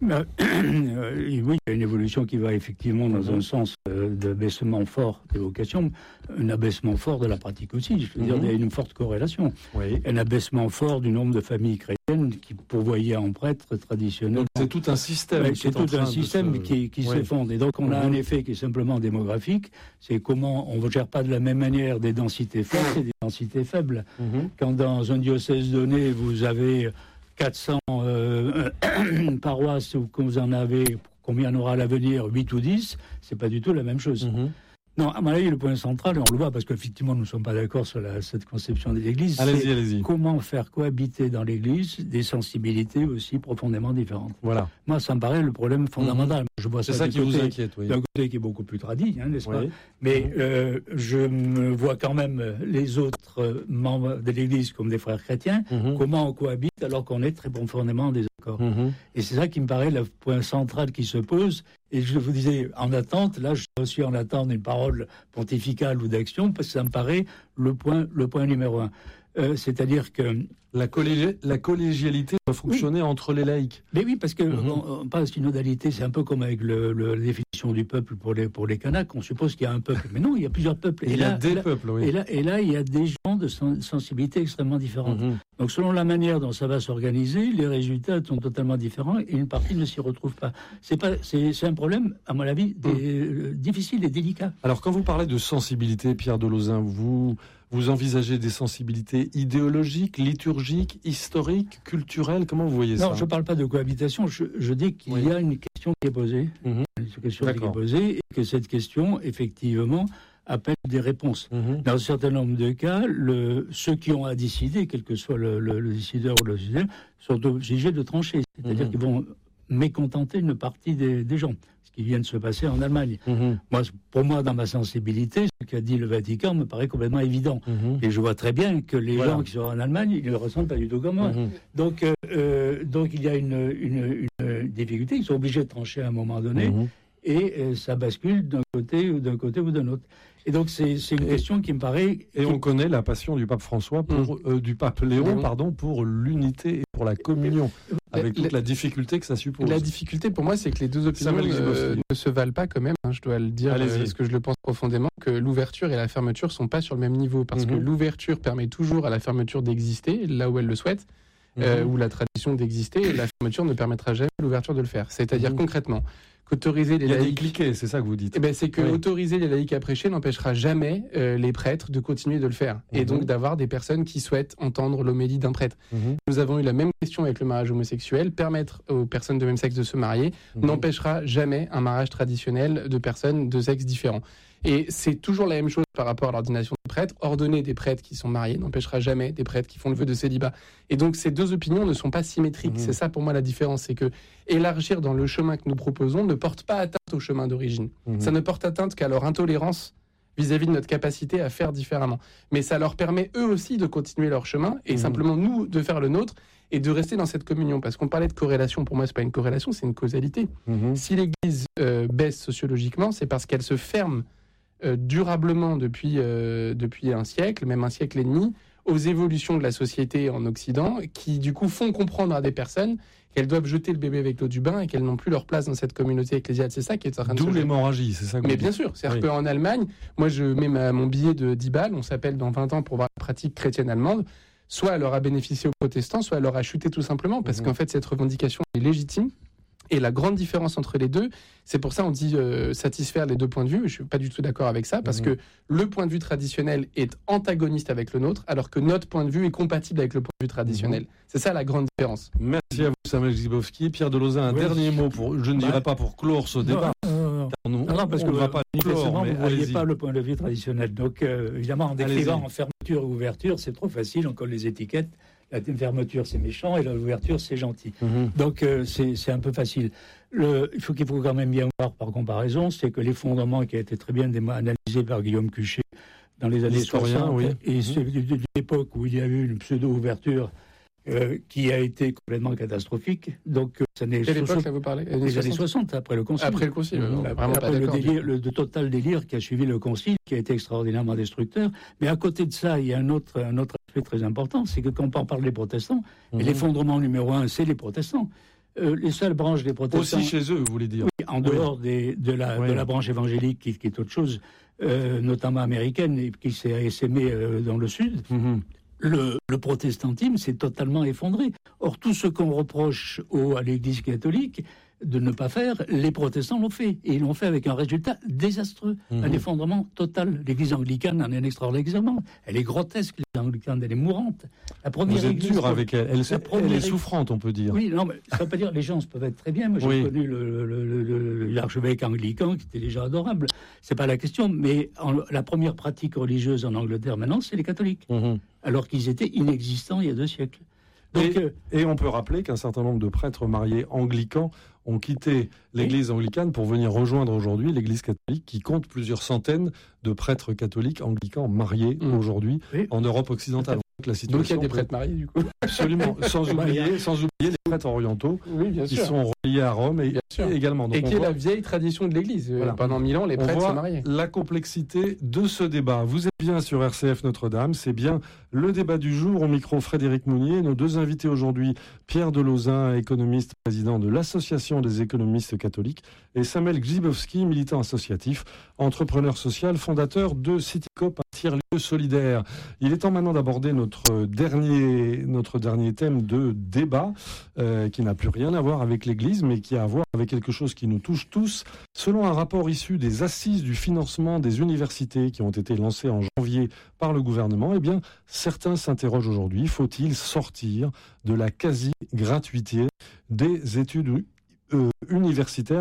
Speaker 3: Euh, oui, il y a une évolution qui va effectivement dans mmh. un sens euh, d'abaissement fort des vocations, un abaissement fort de la pratique aussi. Je veux mmh. dire, il y a une forte corrélation. Oui. Un abaissement fort du nombre de familles chrétiennes qui pourvoyaient en prêtres traditionnels.
Speaker 2: Donc c'est tout un système.
Speaker 3: Ouais, c'est tout un système se... qui, qui oui. s'effondre. Et donc on a mmh. un effet qui est simplement démographique. C'est comment on ne gère pas de la même manière des densités fortes et des densités faibles. Mmh. Quand dans un diocèse donné, vous avez quatre cents euh, paroisses, ou que vous en avez, combien il y en aura à l'avenir, huit ou dix, c'est pas du tout la même chose. Mm-hmm. Non, à mon avis, le point central, et on le voit parce qu'effectivement, nous ne sommes pas d'accord sur la, cette conception de l'Église,
Speaker 2: allez-y,
Speaker 3: c'est
Speaker 2: allez-y.
Speaker 3: Comment faire cohabiter dans l'Église des sensibilités aussi profondément différentes. Voilà. Moi, ça me paraît le problème fondamental. Mm-hmm. Je vois ça,
Speaker 2: c'est ça qui
Speaker 3: côté,
Speaker 2: vous inquiète, oui.
Speaker 3: D'un côté qui est beaucoup plus tradit, hein, n'est-ce
Speaker 2: oui.
Speaker 3: pas ? Mais mm-hmm. euh, je me vois quand même les autres membres de l'Église comme des frères chrétiens, mm-hmm. comment on cohabite alors qu'on est très profondément en désaccord. Mm-hmm. Et c'est ça qui me paraît le point central qui se pose. Et je vous disais, en attente, là, je suis en attente d'une parole pontificale ou d'action, parce que ça me paraît le point, le point numéro un. Euh, c'est-à-dire que...
Speaker 2: La, collég... la collégialité doit fonctionner oui. entre les laïcs.
Speaker 3: Mais oui, parce que mm-hmm. on, on parle de synodalité, c'est un peu comme avec le, le, la définition du peuple pour les, pour les Kanaks. On suppose qu'il y a un peuple. Mais non, il y a plusieurs peuples.
Speaker 2: Et il y
Speaker 3: là,
Speaker 2: a des
Speaker 3: là,
Speaker 2: peuples, oui.
Speaker 3: Et là, et là, il y a des gens de sen- sensibilité extrêmement différentes. Mm-hmm. Donc, selon la manière dont ça va s'organiser, les résultats sont totalement différents et une partie ne s'y retrouve pas. C'est, pas, c'est, c'est un problème, à mon avis, des, mm. euh, difficile et délicat.
Speaker 2: Alors, quand vous parlez de sensibilité, Pierre Delozin, vous... Vous envisagez des sensibilités idéologiques, liturgiques, historiques, culturelles? Comment vous voyez
Speaker 3: non,
Speaker 2: ça?
Speaker 3: Non, je ne parle pas de cohabitation. Je, je dis qu'il oui. y a une question qui est posée. Mmh. Une question qui est posée et que cette question, effectivement, appelle des réponses. Mmh. Dans un certain nombre de cas, le, ceux qui ont à décider, quel que soit le, le, le décideur ou le décideur, sont obligés de trancher. C'est-à-dire mmh. qu'ils vont mécontenter une partie des, des gens. Ce qui vient de se passer en Allemagne. Mmh. Moi, pour moi, dans ma sensibilité, ce qu'a dit le Vatican me paraît complètement évident. Mmh. Et je vois très bien que les voilà. gens qui sont en Allemagne, ils ne le ressentent pas du tout comme moi. Mmh. Donc, euh, donc, il y a une, une, une difficulté. Ils sont obligés de trancher à un moment donné. Mmh. Et euh, ça bascule d'un côté ou d'un côté ou d'un autre. Et donc c'est, c'est une et, question qui me paraît...
Speaker 2: Et qui... on connaît la passion du pape François, pour, mmh. euh, du pape Léon, mmh. pardon, pour l'unité et pour la communion, avec toute la, la difficulté que ça suppose.
Speaker 1: La difficulté pour moi, c'est que les deux opinions euh, ne se valent pas quand même, hein, je dois le dire, euh, parce que je le pense profondément, que l'ouverture et la fermeture ne sont pas sur le même niveau, parce mmh. que l'ouverture permet toujours à la fermeture d'exister, là où elle le souhaite, mmh. euh, ou la tradition d'exister, et la fermeture ne permettra jamais à l'ouverture de le faire. C'est-à-dire mmh. concrètement... Autoriser les
Speaker 2: Il y a
Speaker 1: laïcs,
Speaker 2: des cliquets, c'est ça que vous dites.
Speaker 1: Eh ben, c'est que oui. autoriser les laïcs à prêcher n'empêchera jamais euh, les prêtres de continuer de le faire. Mm-hmm. Et donc d'avoir des personnes qui souhaitent entendre l'homélie d'un prêtre. Mm-hmm. Nous avons eu la même question avec le mariage homosexuel. Permettre aux personnes de même sexe de se marier mm-hmm. n'empêchera jamais un mariage traditionnel de personnes de sexe différent. Et c'est toujours la même chose par rapport à l'ordination des prêtres. Ordonner des prêtres qui sont mariés n'empêchera jamais des prêtres qui font le vœu de célibat. Et donc ces deux opinions ne sont pas symétriques. Mmh. C'est ça pour moi la différence. C'est que élargir dans le chemin que nous proposons ne porte pas atteinte au chemin d'origine. Mmh. Ça ne porte atteinte qu'à leur intolérance vis-à-vis de notre capacité à faire différemment. Mais ça leur permet eux aussi de continuer leur chemin et mmh. simplement nous de faire le nôtre et de rester dans cette communion. Parce qu'on parlait de corrélation. Pour moi, c'est pas une corrélation, c'est une causalité. Mmh. Si l'Église euh, baisse sociologiquement, c'est parce qu'elle se ferme Euh, durablement depuis, euh, depuis un siècle, même un siècle et demi, aux évolutions de la société en Occident, qui du coup font comprendre à des personnes qu'elles doivent jeter le bébé avec l'eau du bain et qu'elles n'ont plus leur place dans cette communauté ecclésiale. C'est ça qui est en train de se
Speaker 2: D'où l'hémorragie, c'est ça que
Speaker 1: Mais
Speaker 2: vous
Speaker 1: bien
Speaker 2: dites.
Speaker 1: sûr, c'est-à-dire
Speaker 2: oui.
Speaker 1: qu'en Allemagne, moi je mets ma, mon billet de dix balles, on s'appelle dans vingt ans pour voir la pratique chrétienne allemande, soit elle aura bénéficié aux protestants, soit elle aura chuté tout simplement, parce mmh. qu'en fait cette revendication est légitime. Et la grande différence entre les deux, c'est pour ça on dit euh, satisfaire les deux points de vue. Je ne suis pas du tout d'accord avec ça, parce mmh. que le point de vue traditionnel est antagoniste avec le nôtre, alors que notre point de vue est compatible avec le point de vue traditionnel. Mmh. C'est ça la grande différence.
Speaker 2: Merci à vous, Samuel Grzybowski. Pierre Delozin, un oui. dernier mot, pour, je ne dirais bah, pas pour clore ce débat.
Speaker 3: Non, non, non.
Speaker 2: On,
Speaker 3: non, non parce
Speaker 2: on
Speaker 3: que
Speaker 2: ne va pas clore,
Speaker 3: vous ne voyez
Speaker 2: allez-y.
Speaker 3: pas le point de vue traditionnel. Donc, euh, évidemment, en décrivant
Speaker 2: allez-y.
Speaker 3: en fermeture ou ouverture, c'est trop facile, on colle les étiquettes. La fermeture, c'est méchant, et l'ouverture, c'est gentil. Mmh. Donc, euh, c'est, c'est un peu facile. Le, il faut qu'il faut quand même bien voir, par comparaison, c'est que l'effondrement qui a été très bien analysé par Guillaume Cuchet dans les années soixante, oui. et mmh. celui de l'époque où il y a eu une pseudo-ouverture euh, qui a été complètement catastrophique. Donc, ça n'est
Speaker 1: Quelle époque, là, vous parlez
Speaker 3: Les soixante. Années soixante, après le Concile.
Speaker 1: Après le Concile, mmh. non, vraiment
Speaker 3: après
Speaker 1: pas
Speaker 3: le,
Speaker 1: d'accord,
Speaker 3: délire, le, le total délire qui a suivi le Concile, qui a été extraordinairement destructeur. Mais à côté de ça, il y a un autre, un autre aspect très important, c'est que quand on parle des protestants, mmh. l'effondrement numéro un, c'est les protestants. Euh, les seules branches des protestants...
Speaker 2: Aussi chez eux, vous voulez dire.
Speaker 3: Oui, en dehors oui. Des, de, la, oui. de la branche évangélique, qui, qui est autre chose, euh, notamment américaine, et qui s'est essaimée euh, dans le Sud, mm-hmm. le, le protestantisme s'est totalement effondré. Or, tout ce qu'on reproche au, à l'Église catholique de ne pas faire, les protestants l'ont fait. Et ils l'ont fait avec un résultat désastreux, mmh. un effondrement total. L'Église anglicane en est un extraordinaire exemple. Elle est grotesque, l'Église anglicane, elle est mourante.
Speaker 2: La première Vous êtes
Speaker 3: église,
Speaker 2: dur avec elle, elle, elle est souffrante, on peut dire.
Speaker 3: Oui, non, mais ça ne veut pas dire les gens peuvent être très bien. Moi, j'ai oui. connu le, le, le, le, l'archevêque anglican qui était déjà adorable. C'est pas la question, mais en, la première pratique religieuse en Angleterre maintenant, c'est les catholiques. Mmh. Alors qu'ils étaient inexistants il y a deux siècles.
Speaker 2: Donc, et, euh, et on peut rappeler qu'un certain nombre de prêtres mariés anglicans ont quitté l'église oui. anglicane pour venir rejoindre aujourd'hui l'église catholique, qui compte plusieurs centaines de prêtres catholiques anglicans mariés mmh. aujourd'hui oui. en Europe occidentale.
Speaker 1: La situation Donc il y a des prêtres mariés du coup.
Speaker 2: Absolument, sans oublier, sans oublier les prêtres orientaux
Speaker 1: oui, bien
Speaker 2: qui
Speaker 1: sûr.
Speaker 2: sont reliés à Rome et, et également.
Speaker 1: Donc et qui est voit... la vieille tradition de l'Église. Voilà. Pendant mille ans, les prêtres se mariaient.
Speaker 2: La complexité de ce débat. Vous êtes bien sur R C F Notre-Dame, c'est bien le débat du jour. Au micro, Frédéric Mounier. Nos deux invités aujourd'hui, Pierre Delauzin, économiste, président de l'Association des économistes catholiques, et Samuel Grzybowski, militant associatif, entrepreneur social, fondateur de Citycoop, un tiers-lieu solidaire. Il est temps maintenant d'aborder notre dernier, notre dernier thème de débat, euh, qui n'a plus rien à voir avec l'Église, mais qui a à voir avec quelque chose qui nous touche tous. Selon un rapport issu des assises du financement des universités qui ont été lancées en janvier par le gouvernement, eh bien, certains s'interrogent aujourd'hui, faut-il sortir de la quasi-gratuité des études euh, universitaires ?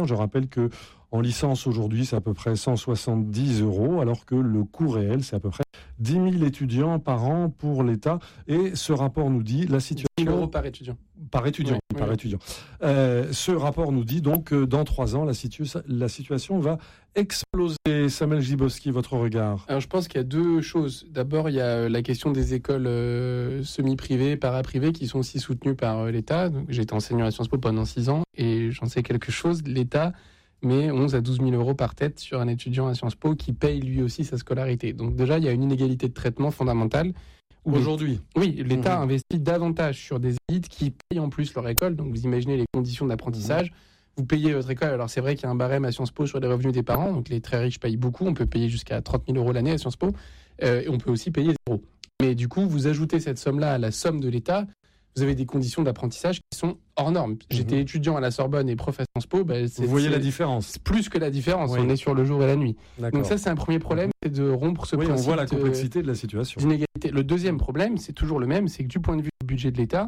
Speaker 2: Je rappelle que en licence aujourd'hui, c'est à peu près cent soixante-dix euros, alors que le coût réel, c'est à peu près dix mille étudiants par an pour l'État. Et ce rapport nous dit la situation...
Speaker 1: dix mille euros par étudiant.
Speaker 2: Par étudiant, oui, par oui. étudiant. Euh, ce rapport nous dit donc que dans trois ans, la, situ... la situation va exploser. Samuel Grzybowski, votre regard ?
Speaker 1: Alors, je pense qu'il y a deux choses. D'abord, il y a la question des écoles euh, semi-privées, paraprivées, qui sont aussi soutenues par euh, l'État. Donc, j'ai été enseignant à Sciences Po pendant six ans, et j'en sais quelque chose. L'État met onze à douze mille euros par tête sur un étudiant à Sciences Po qui paye lui aussi sa scolarité. Donc déjà, il y a une inégalité de traitement fondamentale.
Speaker 2: Aujourd'hui
Speaker 1: Oui, l'État mmh. investit davantage sur des élites qui payent en plus leur école. Donc vous imaginez les conditions d'apprentissage. Mmh. Vous payez votre école. Alors c'est vrai qu'il y a un barème à Sciences Po sur les revenus des parents. Donc les très riches payent beaucoup. On peut payer jusqu'à trente mille euros l'année à Sciences Po. Euh, et on peut aussi payer zéro. Mais du coup, vous ajoutez cette somme-là à la somme de l'État. Vous avez des conditions d'apprentissage qui sont hors normes. J'étais mmh. étudiant à la Sorbonne et prof à Sciences Po. Bah, c'est,
Speaker 2: Vous voyez
Speaker 1: c'est,
Speaker 2: la différence.
Speaker 1: C'est plus que la différence. Oui. On est sur le jour et la nuit. D'accord. Donc ça, c'est un premier problème, c'est de rompre ce
Speaker 2: oui,
Speaker 1: principe.
Speaker 2: On voit la complexité de, de la situation.
Speaker 1: D'inégalité. Le deuxième problème, c'est toujours le même, c'est que du point de vue du budget de l'État,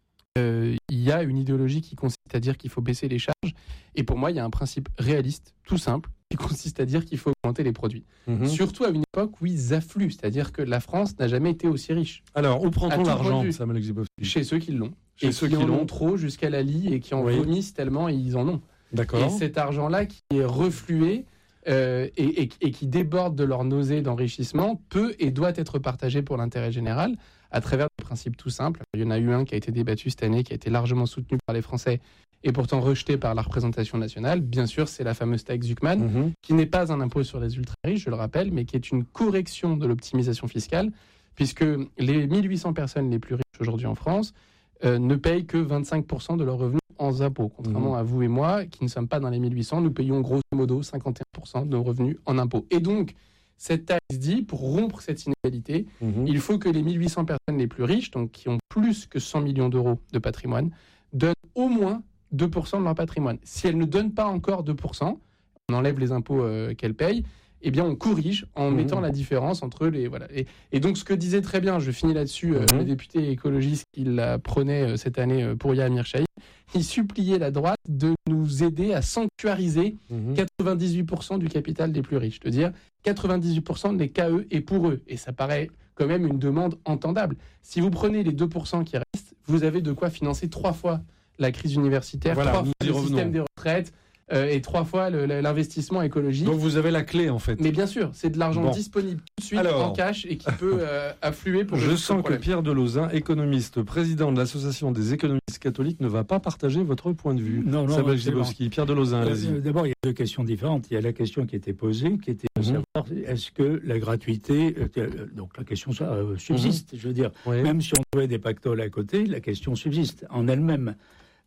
Speaker 1: euh, il y a une idéologie qui consiste à dire qu'il faut baisser les charges. Et pour moi, il y a un principe réaliste, tout simple, qui consiste à dire qu'il faut augmenter les produits. Mmh. Surtout à une époque où ils affluent, c'est-à-dire que la France n'a jamais été aussi riche.
Speaker 2: Alors, où prend-on l'argent, Samuel Grzybowski ?
Speaker 1: Chez ceux qui l'ont.
Speaker 2: Chez
Speaker 1: et
Speaker 2: ceux
Speaker 1: qui,
Speaker 2: qui
Speaker 1: en
Speaker 2: l'ont
Speaker 1: ont trop jusqu'à la lie et qui en
Speaker 2: oui.
Speaker 1: vomissent tellement ils en ont.
Speaker 2: D'accord.
Speaker 1: Et cet argent-là qui est reflué euh, et, et, et qui déborde de leur nausée d'enrichissement peut et doit être partagé pour l'intérêt général à travers des principes tout simples. Il y en a eu un qui a été débattu cette année, qui a été largement soutenu par les Français et pourtant rejeté par la représentation nationale. Bien sûr, c'est la fameuse taxe Zuckman, mmh. qui n'est pas un impôt sur les ultra-riches, je le rappelle, mais qui est une correction de l'optimisation fiscale, puisque les mille huit cents personnes les plus riches aujourd'hui en France euh, ne payent que vingt-cinq pour cent de leurs revenus en impôts. Contrairement mmh. à vous et moi, qui ne sommes pas dans les mille huit cents, nous payons grosso modo cinquante et un pour cent de nos revenus en impôts. Et donc, cette taxe dit, pour rompre cette inégalité, mmh. il faut que les mille huit cents personnes les plus riches, donc qui ont plus que cent millions d'euros de patrimoine, donnent au moins deux pour cent de leur patrimoine. Si elles ne donnent pas encore deux pour cent, on enlève les impôts euh, qu'elles payent, eh bien on corrige en mmh. mettant la différence entre les... Voilà. Et, et donc ce que disait très bien, je finis là-dessus, euh, mmh. le député écologiste qui la prônait euh, cette année euh, pour Yahya Amir-Shahi, il suppliait la droite de nous aider à sanctuariser mmh. quatre-vingt-dix-huit pour cent du capital des plus riches. C'est-à-dire quatre-vingt-dix-huit pour cent des K E est pour eux. Et ça paraît quand même une demande entendable. Si vous prenez les deux pour cent qui restent, vous avez de quoi financer trois fois la crise universitaire,
Speaker 2: voilà,
Speaker 1: trois fois le revenons. système des retraites euh, et trois fois le, l'investissement écologique.
Speaker 2: Donc vous avez la clé en fait.
Speaker 1: Mais bien sûr, c'est de l'argent bon. disponible tout de suite Alors, en cash et qui peut euh, affluer pour...
Speaker 2: Je sens que Pierre Delauzin, économiste, président de l'Association des économistes catholiques, ne va pas partager votre point de vue.
Speaker 3: Non, non.
Speaker 2: Samuel Grzybowski. Pierre Delauzin, allez-y.
Speaker 3: Euh, d'abord, il y a deux questions différentes. Il y a la question qui était posée, qui était de mm-hmm. savoir est-ce que la gratuité... Euh, donc la question ça, euh, subsiste, mm-hmm. je veux dire. Oui. Même si on trouvait des pactoles à côté, la question subsiste en elle-même.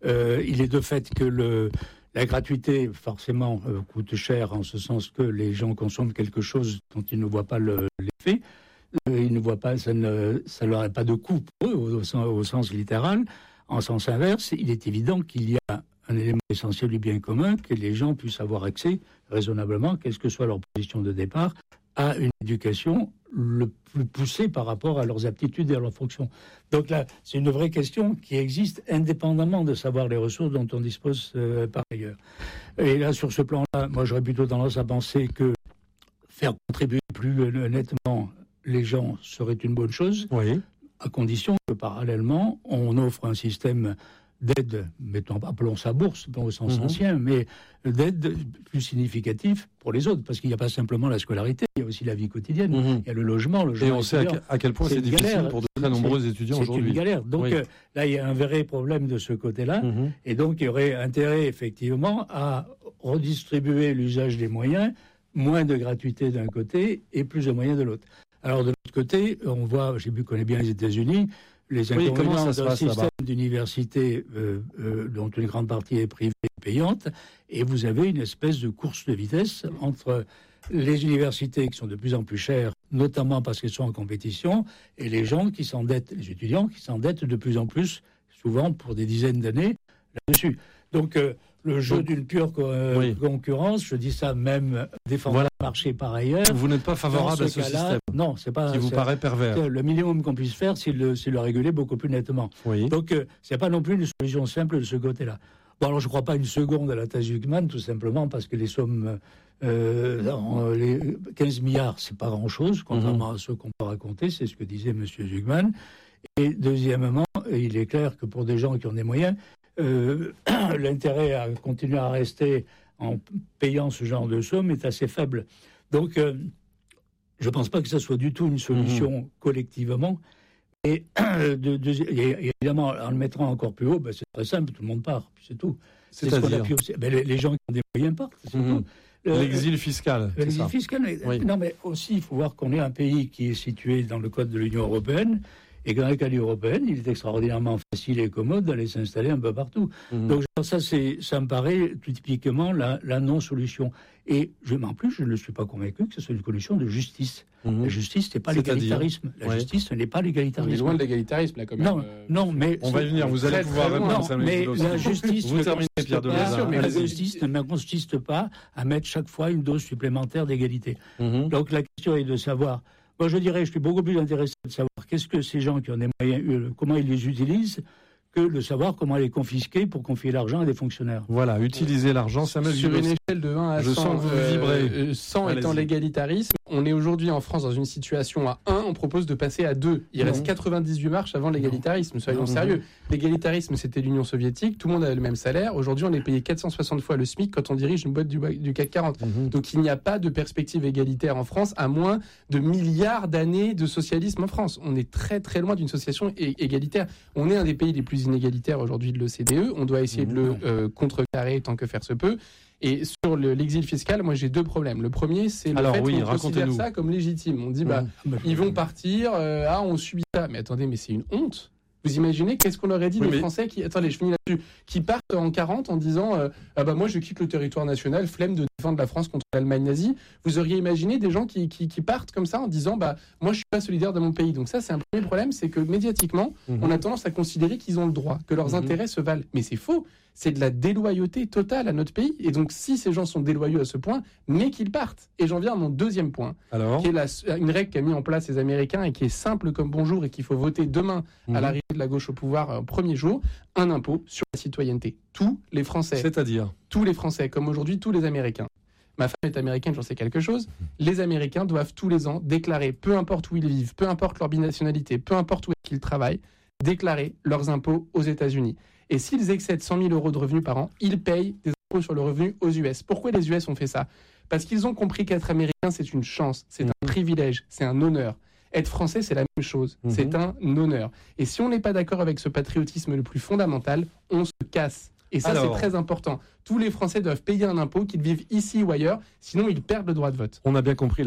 Speaker 3: Euh, il est de fait que le, la gratuité, forcément, euh, coûte cher, en ce sens que les gens consomment quelque chose dont ils ne voient pas le, l'effet. Euh, ils ne voient pas, ça ne ça leur a pas de coût pour eux, au, au, sens, au sens littéral. En sens inverse, il est évident qu'il y a un élément essentiel du bien commun, que les gens puissent avoir accès raisonnablement, quelle que soit leur position de départ, à une éducation le plus poussée par rapport à leurs aptitudes et à leurs fonctions. Donc là, c'est une vraie question qui existe indépendamment de savoir les ressources dont on dispose euh, par ailleurs. Et là, sur ce plan-là, moi j'aurais plutôt tendance à penser que faire contribuer plus euh, nettement les gens serait une bonne chose,
Speaker 2: oui.
Speaker 3: à condition que parallèlement, on offre un système d'aide, mettons, appelons ça bourse, pas au sens mmh. ancien, mais d'aide plus significatif pour les autres, parce qu'il n'y a pas simplement la scolarité, il y a aussi la vie quotidienne, mmh. il y a le logement, le logement.
Speaker 2: Et on sait à, à quel point c'est, c'est difficile galère. pour de très nombreux
Speaker 3: c'est,
Speaker 2: étudiants
Speaker 3: c'est
Speaker 2: aujourd'hui.
Speaker 3: C'est une galère. Donc oui. euh, là, il y a un vrai problème de ce côté-là, mmh. et donc il y aurait intérêt, effectivement, à redistribuer l'usage des moyens, moins de gratuité d'un côté et plus de moyens de l'autre. Alors de l'autre côté, on voit, je connais bien les États-Unis, les inconvénients oui, d'un système d'université euh, euh, dont une grande partie est privée et payante, et vous avez une espèce de course de vitesse entre les universités qui sont de plus en plus chères, notamment parce qu'elles sont en compétition, et les gens qui s'endettent, les étudiants qui s'endettent de plus en plus, souvent pour des dizaines d'années, là-dessus. Donc euh, le jeu Donc, d'une pure co- euh, oui. concurrence, je dis ça même défendant voilà. le marché par ailleurs.
Speaker 2: Vous n'êtes pas favorable ce à ce système.
Speaker 3: Non, c'est pas.
Speaker 2: Qui vous paraît pervers.
Speaker 3: Le minimum qu'on puisse faire, c'est le, c'est le réguler beaucoup plus nettement.
Speaker 2: Oui.
Speaker 3: Donc, euh, c'est pas non plus une solution simple de ce côté-là. Bon, alors je ne crois pas une seconde à la thèse Huckman, tout simplement parce que les sommes, euh, en, les quinze milliards, c'est pas grand-chose, contrairement mm-hmm. à ce qu'on peut raconter, c'est ce que disait M. Huckman. Et deuxièmement, il est clair que pour des gens qui ont des moyens, euh, l'intérêt à continuer à rester en payant ce genre de sommes est assez faible. Donc, euh, je ne pense pas que ça soit du tout une solution mmh. collectivement. Et, euh, de, de, et évidemment, en le mettant encore plus haut, ben, c'est très simple, tout le monde part, puis c'est tout.
Speaker 2: C'est, c'est ce qu'on a
Speaker 3: pu observer. Ben, les, les gens qui ont des moyens partent, c'est mmh. tout.
Speaker 2: Euh, L'exil fiscal.
Speaker 3: L'exil fiscal, mais, oui. non, mais aussi, il faut voir qu'on est un pays qui est situé dans le code de l'Union européenne. Et que dans la qualité européenne, il est extraordinairement facile et commode d'aller s'installer un peu partout. Mmh. Donc ça, c'est, ça me paraît tout typiquement la, la non-solution. Et je, en plus, je ne suis pas convaincu que ce soit une solution de justice. Mmh. La justice, ce n'est pas C'est-à-dire l'égalitarisme. La ouais. justice, ce n'est pas l'égalitarisme.
Speaker 1: On est loin de l'égalitarisme, là, quand même.
Speaker 3: Non, euh, non mais...
Speaker 2: On va y venir, vous allez pouvoir répondre.
Speaker 3: Non, mais la justice...
Speaker 2: Vous terminez, Pierre de
Speaker 3: Lézard. La justice ne consiste pas à mettre chaque fois une dose supplémentaire d'égalité. Mmh. Donc la question est de savoir... Moi, je dirais, je suis beaucoup plus intéressé de savoir qu'est-ce que ces gens qui ont des moyens, euh, comment ils les utilisent, que de savoir comment les confisquer pour confier l'argent à des fonctionnaires.
Speaker 2: Voilà, utiliser l'argent, ça me
Speaker 1: Sur une échelle de un à
Speaker 2: je
Speaker 1: cent,
Speaker 2: sens que vous vibrez.
Speaker 1: Euh, cent Allez-y. Étant l'égalitarisme, on est aujourd'hui en France dans une situation à un, on propose de passer à deux. Il non. reste quatre-vingt-dix-huit marches avant l'égalitarisme, soyons non. sérieux. L'égalitarisme, c'était l'Union soviétique, tout le monde avait le même salaire. Aujourd'hui, on est payé quatre cent soixante fois le SMIC quand on dirige une boîte du, du C A C quarante. Mm-hmm. Donc il n'y a pas de perspective égalitaire en France, à moins de milliards d'années de socialisme en France. On est très très loin d'une société égalitaire. On est un des pays les plus inégalitaires aujourd'hui de l'O C D E. On doit essayer mmh. de le euh, contrecarrer tant que faire se peut. Et sur le, l'exil fiscal, moi j'ai deux problèmes. Le premier, c'est le
Speaker 2: Alors,
Speaker 1: fait
Speaker 2: oui,
Speaker 1: qu'on considère ça comme légitime. On dit, bah, mmh. ils vont partir, euh, ah, on subit ça. Mais attendez, mais c'est une honte. Vous imaginez qu'est-ce qu'on aurait dit oui, des mais... Français qui, attendez, je finis là-dessus, qui partent en quarante en disant, euh, ah bah moi je quitte le territoire national, flemme de défendre la France contre l'Allemagne nazie. Vous auriez imaginé des gens qui, qui, qui partent comme ça en disant, bah moi je suis pas solidaire de mon pays. Donc ça, c'est un premier problème, c'est que médiatiquement, mmh. on a tendance à considérer qu'ils ont le droit, que leurs mmh. intérêts se valent. Mais c'est faux. C'est de la déloyauté totale à notre pays. Et donc, si ces gens sont déloyaux à ce point, mais qu'ils partent. Et j'en viens à mon deuxième point,
Speaker 2: Alors
Speaker 1: qui est la, une règle qu'a mis en place les Américains et qui est simple comme bonjour et qu'il faut voter demain mmh. à l'arrivée de la gauche au pouvoir au euh, premier jour, un impôt sur la citoyenneté. Tous les Français.
Speaker 2: C'est-à-dire
Speaker 1: Tous les Français, comme aujourd'hui tous les Américains. Ma femme est américaine, j'en sais quelque chose. Les Américains doivent tous les ans déclarer, peu importe où ils vivent, peu importe leur binationalité, peu importe où est-ce qu'ils travaillent, déclarer leurs impôts aux États-Unis. Et s'ils excèdent cent mille euros de revenus par an, ils payent des impôts sur le revenu aux U S. Pourquoi les U S ont fait ça ? Parce qu'ils ont compris qu'être américain, c'est une chance, c'est mmh. un privilège, c'est un honneur. Être français, c'est la même chose, mmh. c'est un honneur. Et si on n'est pas d'accord avec ce patriotisme le plus fondamental, on se casse. Et ça, Alors, c'est très important. Tous les Français doivent payer un impôt, qu'ils vivent ici ou ailleurs, sinon ils perdent le droit de vote.
Speaker 2: On a bien compris la passion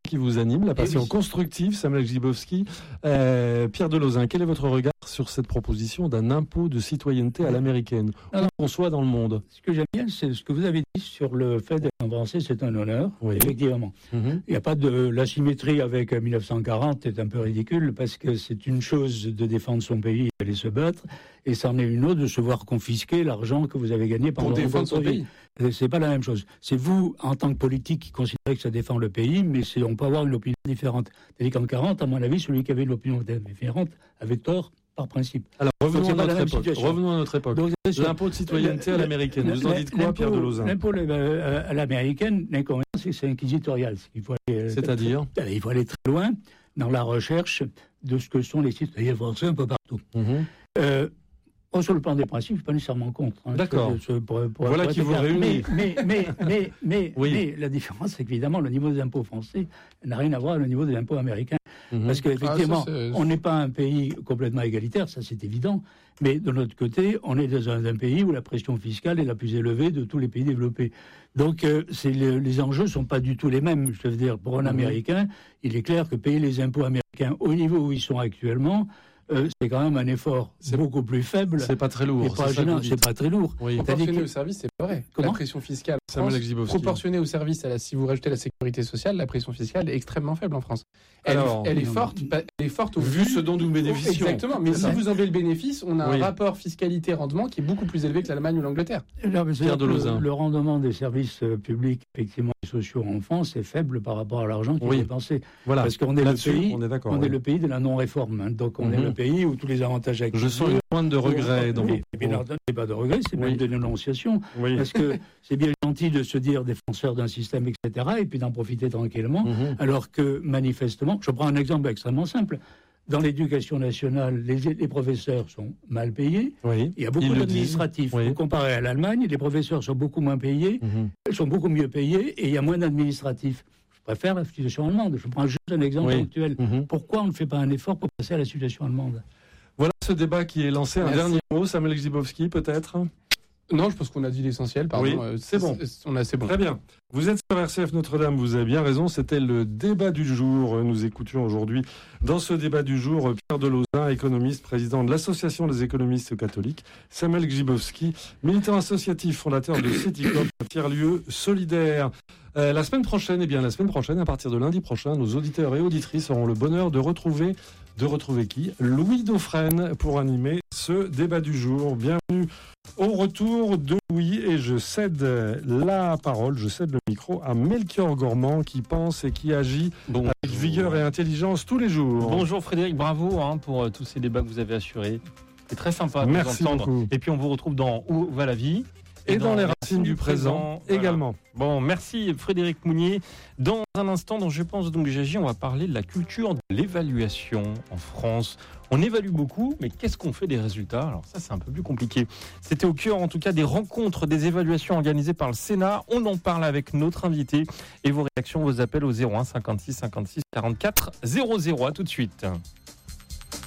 Speaker 2: qui vous anime, la passion
Speaker 3: oui.
Speaker 2: constructive, Samuel Grzybowski. Euh, Pierre Delauzin, quel est votre regard sur cette proposition d'un impôt de citoyenneté à l'américaine, où qu'on soit dans le monde?
Speaker 3: Ce que j'aime bien, c'est ce que vous avez dit sur le fait d'être en français, c'est un honneur,
Speaker 2: Oui.
Speaker 3: effectivement.
Speaker 2: Mm-hmm.
Speaker 3: Il n'y a pas de... La symétrie avec mille neuf cent quarante est un peu ridicule, parce que c'est une chose de défendre son pays et d'aller se battre, et c'en est une autre de se voir confisquer l'argent que vous avez gagné pendant
Speaker 1: Pour défendre
Speaker 3: votre
Speaker 1: son
Speaker 3: vie.
Speaker 1: pays.
Speaker 3: C'est pas la même chose. C'est vous, en tant que politique, qui considérez que ça défend le pays, mais c'est, on peut avoir une opinion différente. C'est-à-dire qu'en quarante, à mon avis, celui qui avait une opinion différente avait tort par principe.
Speaker 2: Alors, revenons,
Speaker 3: Donc,
Speaker 2: à
Speaker 3: c'est pas la
Speaker 2: notre,
Speaker 3: même
Speaker 2: époque.
Speaker 3: situation.
Speaker 2: revenons à notre époque.
Speaker 3: Donc, c'est sûr.
Speaker 2: L'impôt de citoyenneté à l'américaine. Vous en dites quoi,
Speaker 3: L'impôt-
Speaker 2: Pierre Delauzin?
Speaker 3: L'impôt euh, à l'américaine, l'inconvénient, c'est que c'est inquisitorial. C'est qu'il faut aller, euh,
Speaker 2: C'est-à-dire
Speaker 3: très- il faut aller très loin dans la recherche de ce que sont les citoyens français un peu partout.
Speaker 2: Mm-hmm.
Speaker 3: Euh, Oh, sur le plan des principes, je ne suis pas nécessairement contre. Hein.
Speaker 2: D'accord.
Speaker 3: Je- je- pour- pour-
Speaker 2: Voilà
Speaker 3: pour
Speaker 2: qui
Speaker 3: être
Speaker 2: vous
Speaker 3: clair.
Speaker 2: réunit.
Speaker 3: Mais, mais, mais, mais, mais,
Speaker 2: Oui.
Speaker 3: mais la différence, c'est qu'évidemment, le niveau des impôts français n'a rien à voir avec le niveau des impôts américains.
Speaker 2: Mhm.
Speaker 3: Parce qu'effectivement,
Speaker 1: Ah, ça, c'est-
Speaker 3: on n'est pas un pays complètement égalitaire, ça c'est évident. Mais de l'autre côté, on est dans un, un pays où la pression fiscale est la plus élevée de tous les pays développés. Donc, euh, c'est le- les enjeux ne sont pas du tout les mêmes. Je veux dire, pour un Américain, il est clair que payer les impôts américains au niveau où ils sont actuellement, Euh, c'est quand même un effort
Speaker 2: C'est-
Speaker 3: beaucoup plus faible.
Speaker 2: C'est pas très lourd.
Speaker 3: Et pas
Speaker 2: c'est ça que
Speaker 3: gênant,
Speaker 2: vous
Speaker 3: c'est
Speaker 2: dites.
Speaker 3: pas très lourd.
Speaker 2: Oui.
Speaker 3: C'est-à-dire
Speaker 1: Proportionné
Speaker 3: que-
Speaker 1: au service, c'est pas vrai.
Speaker 3: Comment
Speaker 1: La pression fiscale en
Speaker 2: Samuel
Speaker 1: France,
Speaker 2: Grzybowski.
Speaker 1: proportionnée au service, à la, si vous rajoutez la sécurité sociale, la pression fiscale est extrêmement faible en France. Elle,
Speaker 2: Alors,
Speaker 1: elle est
Speaker 3: non,
Speaker 1: forte,
Speaker 3: mais-
Speaker 1: pas- elle est forte au
Speaker 2: Vu ce dont nous bénéficions.
Speaker 1: Exactement. Mais
Speaker 3: C'est
Speaker 1: si
Speaker 3: ça.
Speaker 1: vous enlevez le bénéfice, on a
Speaker 2: Oui.
Speaker 1: un rapport fiscalité-rendement qui est beaucoup plus élevé que l'Allemagne ou l'Angleterre.
Speaker 3: Non, mais c'est-à-dire
Speaker 2: Pierre
Speaker 3: que
Speaker 2: Delauzin.
Speaker 3: le, le rendement des services euh, publics, effectivement, et sociaux en France est faible par rapport à l'argent qui
Speaker 2: Oui.
Speaker 3: est dépensé.
Speaker 2: Voilà.
Speaker 3: Parce qu'on est le
Speaker 2: Là-dessus,
Speaker 3: pays,
Speaker 2: on est d'accord.
Speaker 3: on
Speaker 2: oui.
Speaker 3: est le pays de la non-réforme. Hein. Donc, on
Speaker 2: Mhm.
Speaker 3: est le pays où tous les avantages acquis.
Speaker 2: Je sens une pointe de regret dans
Speaker 3: Oui,
Speaker 2: vos
Speaker 3: et bien,
Speaker 2: propos.
Speaker 3: alors, c'est pas de regret, c'est
Speaker 2: Oui.
Speaker 3: même de dénonciation.
Speaker 2: Oui.
Speaker 3: Parce que c'est bien gentil de se dire défenseur d'un système, et cetera, et puis d'en profiter tranquillement.
Speaker 2: Mhm.
Speaker 3: Alors que, manifestement, je prends un exemple extrêmement simple. Dans l'éducation nationale, les, les professeurs sont mal payés.
Speaker 2: Oui.
Speaker 3: Il y a beaucoup
Speaker 2: Ils le
Speaker 3: d'administratifs.
Speaker 2: disent. Oui.
Speaker 3: Vous comparez à l'Allemagne, les professeurs sont beaucoup moins payés,
Speaker 2: Mhm.
Speaker 3: ils sont beaucoup mieux payés, et il y a moins d'administratifs. Je préfère la situation allemande. Je prends juste un exemple
Speaker 2: Oui.
Speaker 3: actuel.
Speaker 2: Mhm.
Speaker 3: Pourquoi on ne fait pas un effort pour passer à la situation allemande?
Speaker 2: Voilà ce débat qui est lancé. Un
Speaker 1: Merci.
Speaker 2: dernier mot, Samuel Grzybowski, peut-être.
Speaker 1: Non, je pense qu'on a dit l'essentiel. Pardon.
Speaker 2: Oui,
Speaker 1: Euh,
Speaker 2: c'est bon.
Speaker 1: On a, c'est bon.
Speaker 2: Très bien. Vous êtes sur R C F Notre-Dame, vous avez bien raison, c'était le débat du jour. Nous écoutions aujourd'hui, dans ce débat du jour, Pierre Delauzin, économiste, président de l'Association des économistes catholiques, Samuel Grzybowski, militant associatif, fondateur de Citycop, un tiers-lieu solidaire. Euh, la semaine prochaine, eh bien la semaine prochaine, à partir de lundi prochain, nos auditeurs et auditrices auront le bonheur de retrouver, de retrouver qui? Louis Dauphren pour animer ce débat du jour. Bienvenue au retour de Louis et je cède la parole, je cède le micro à Melchior Gormand qui pense et qui agit
Speaker 10: Bonjour.
Speaker 2: avec vigueur et intelligence tous les jours.
Speaker 10: Bonjour Frédéric, bravo hein, pour euh, tous ces débats que vous avez assurés. C'est très sympa de
Speaker 2: Merci
Speaker 10: vous entendre.
Speaker 2: beaucoup.
Speaker 10: Et puis on vous retrouve dans Où va la vie
Speaker 2: Et dans les racines du présent
Speaker 10: Voilà.
Speaker 2: également.
Speaker 10: Bon, merci Frédéric Mounier. Dans un instant, dont je pense donc j'agis, on va parler de la culture de l'évaluation en France. On évalue beaucoup, mais qu'est-ce qu'on fait des résultats? Alors ça, c'est un peu plus compliqué. C'était au cœur, en tout cas, des rencontres, des évaluations organisées par le Sénat. On en parle avec notre invité. Et vos réactions, vos appels au zéro un cinquante-six cinquante-six quarante-quatre zéro zéro. À tout de suite.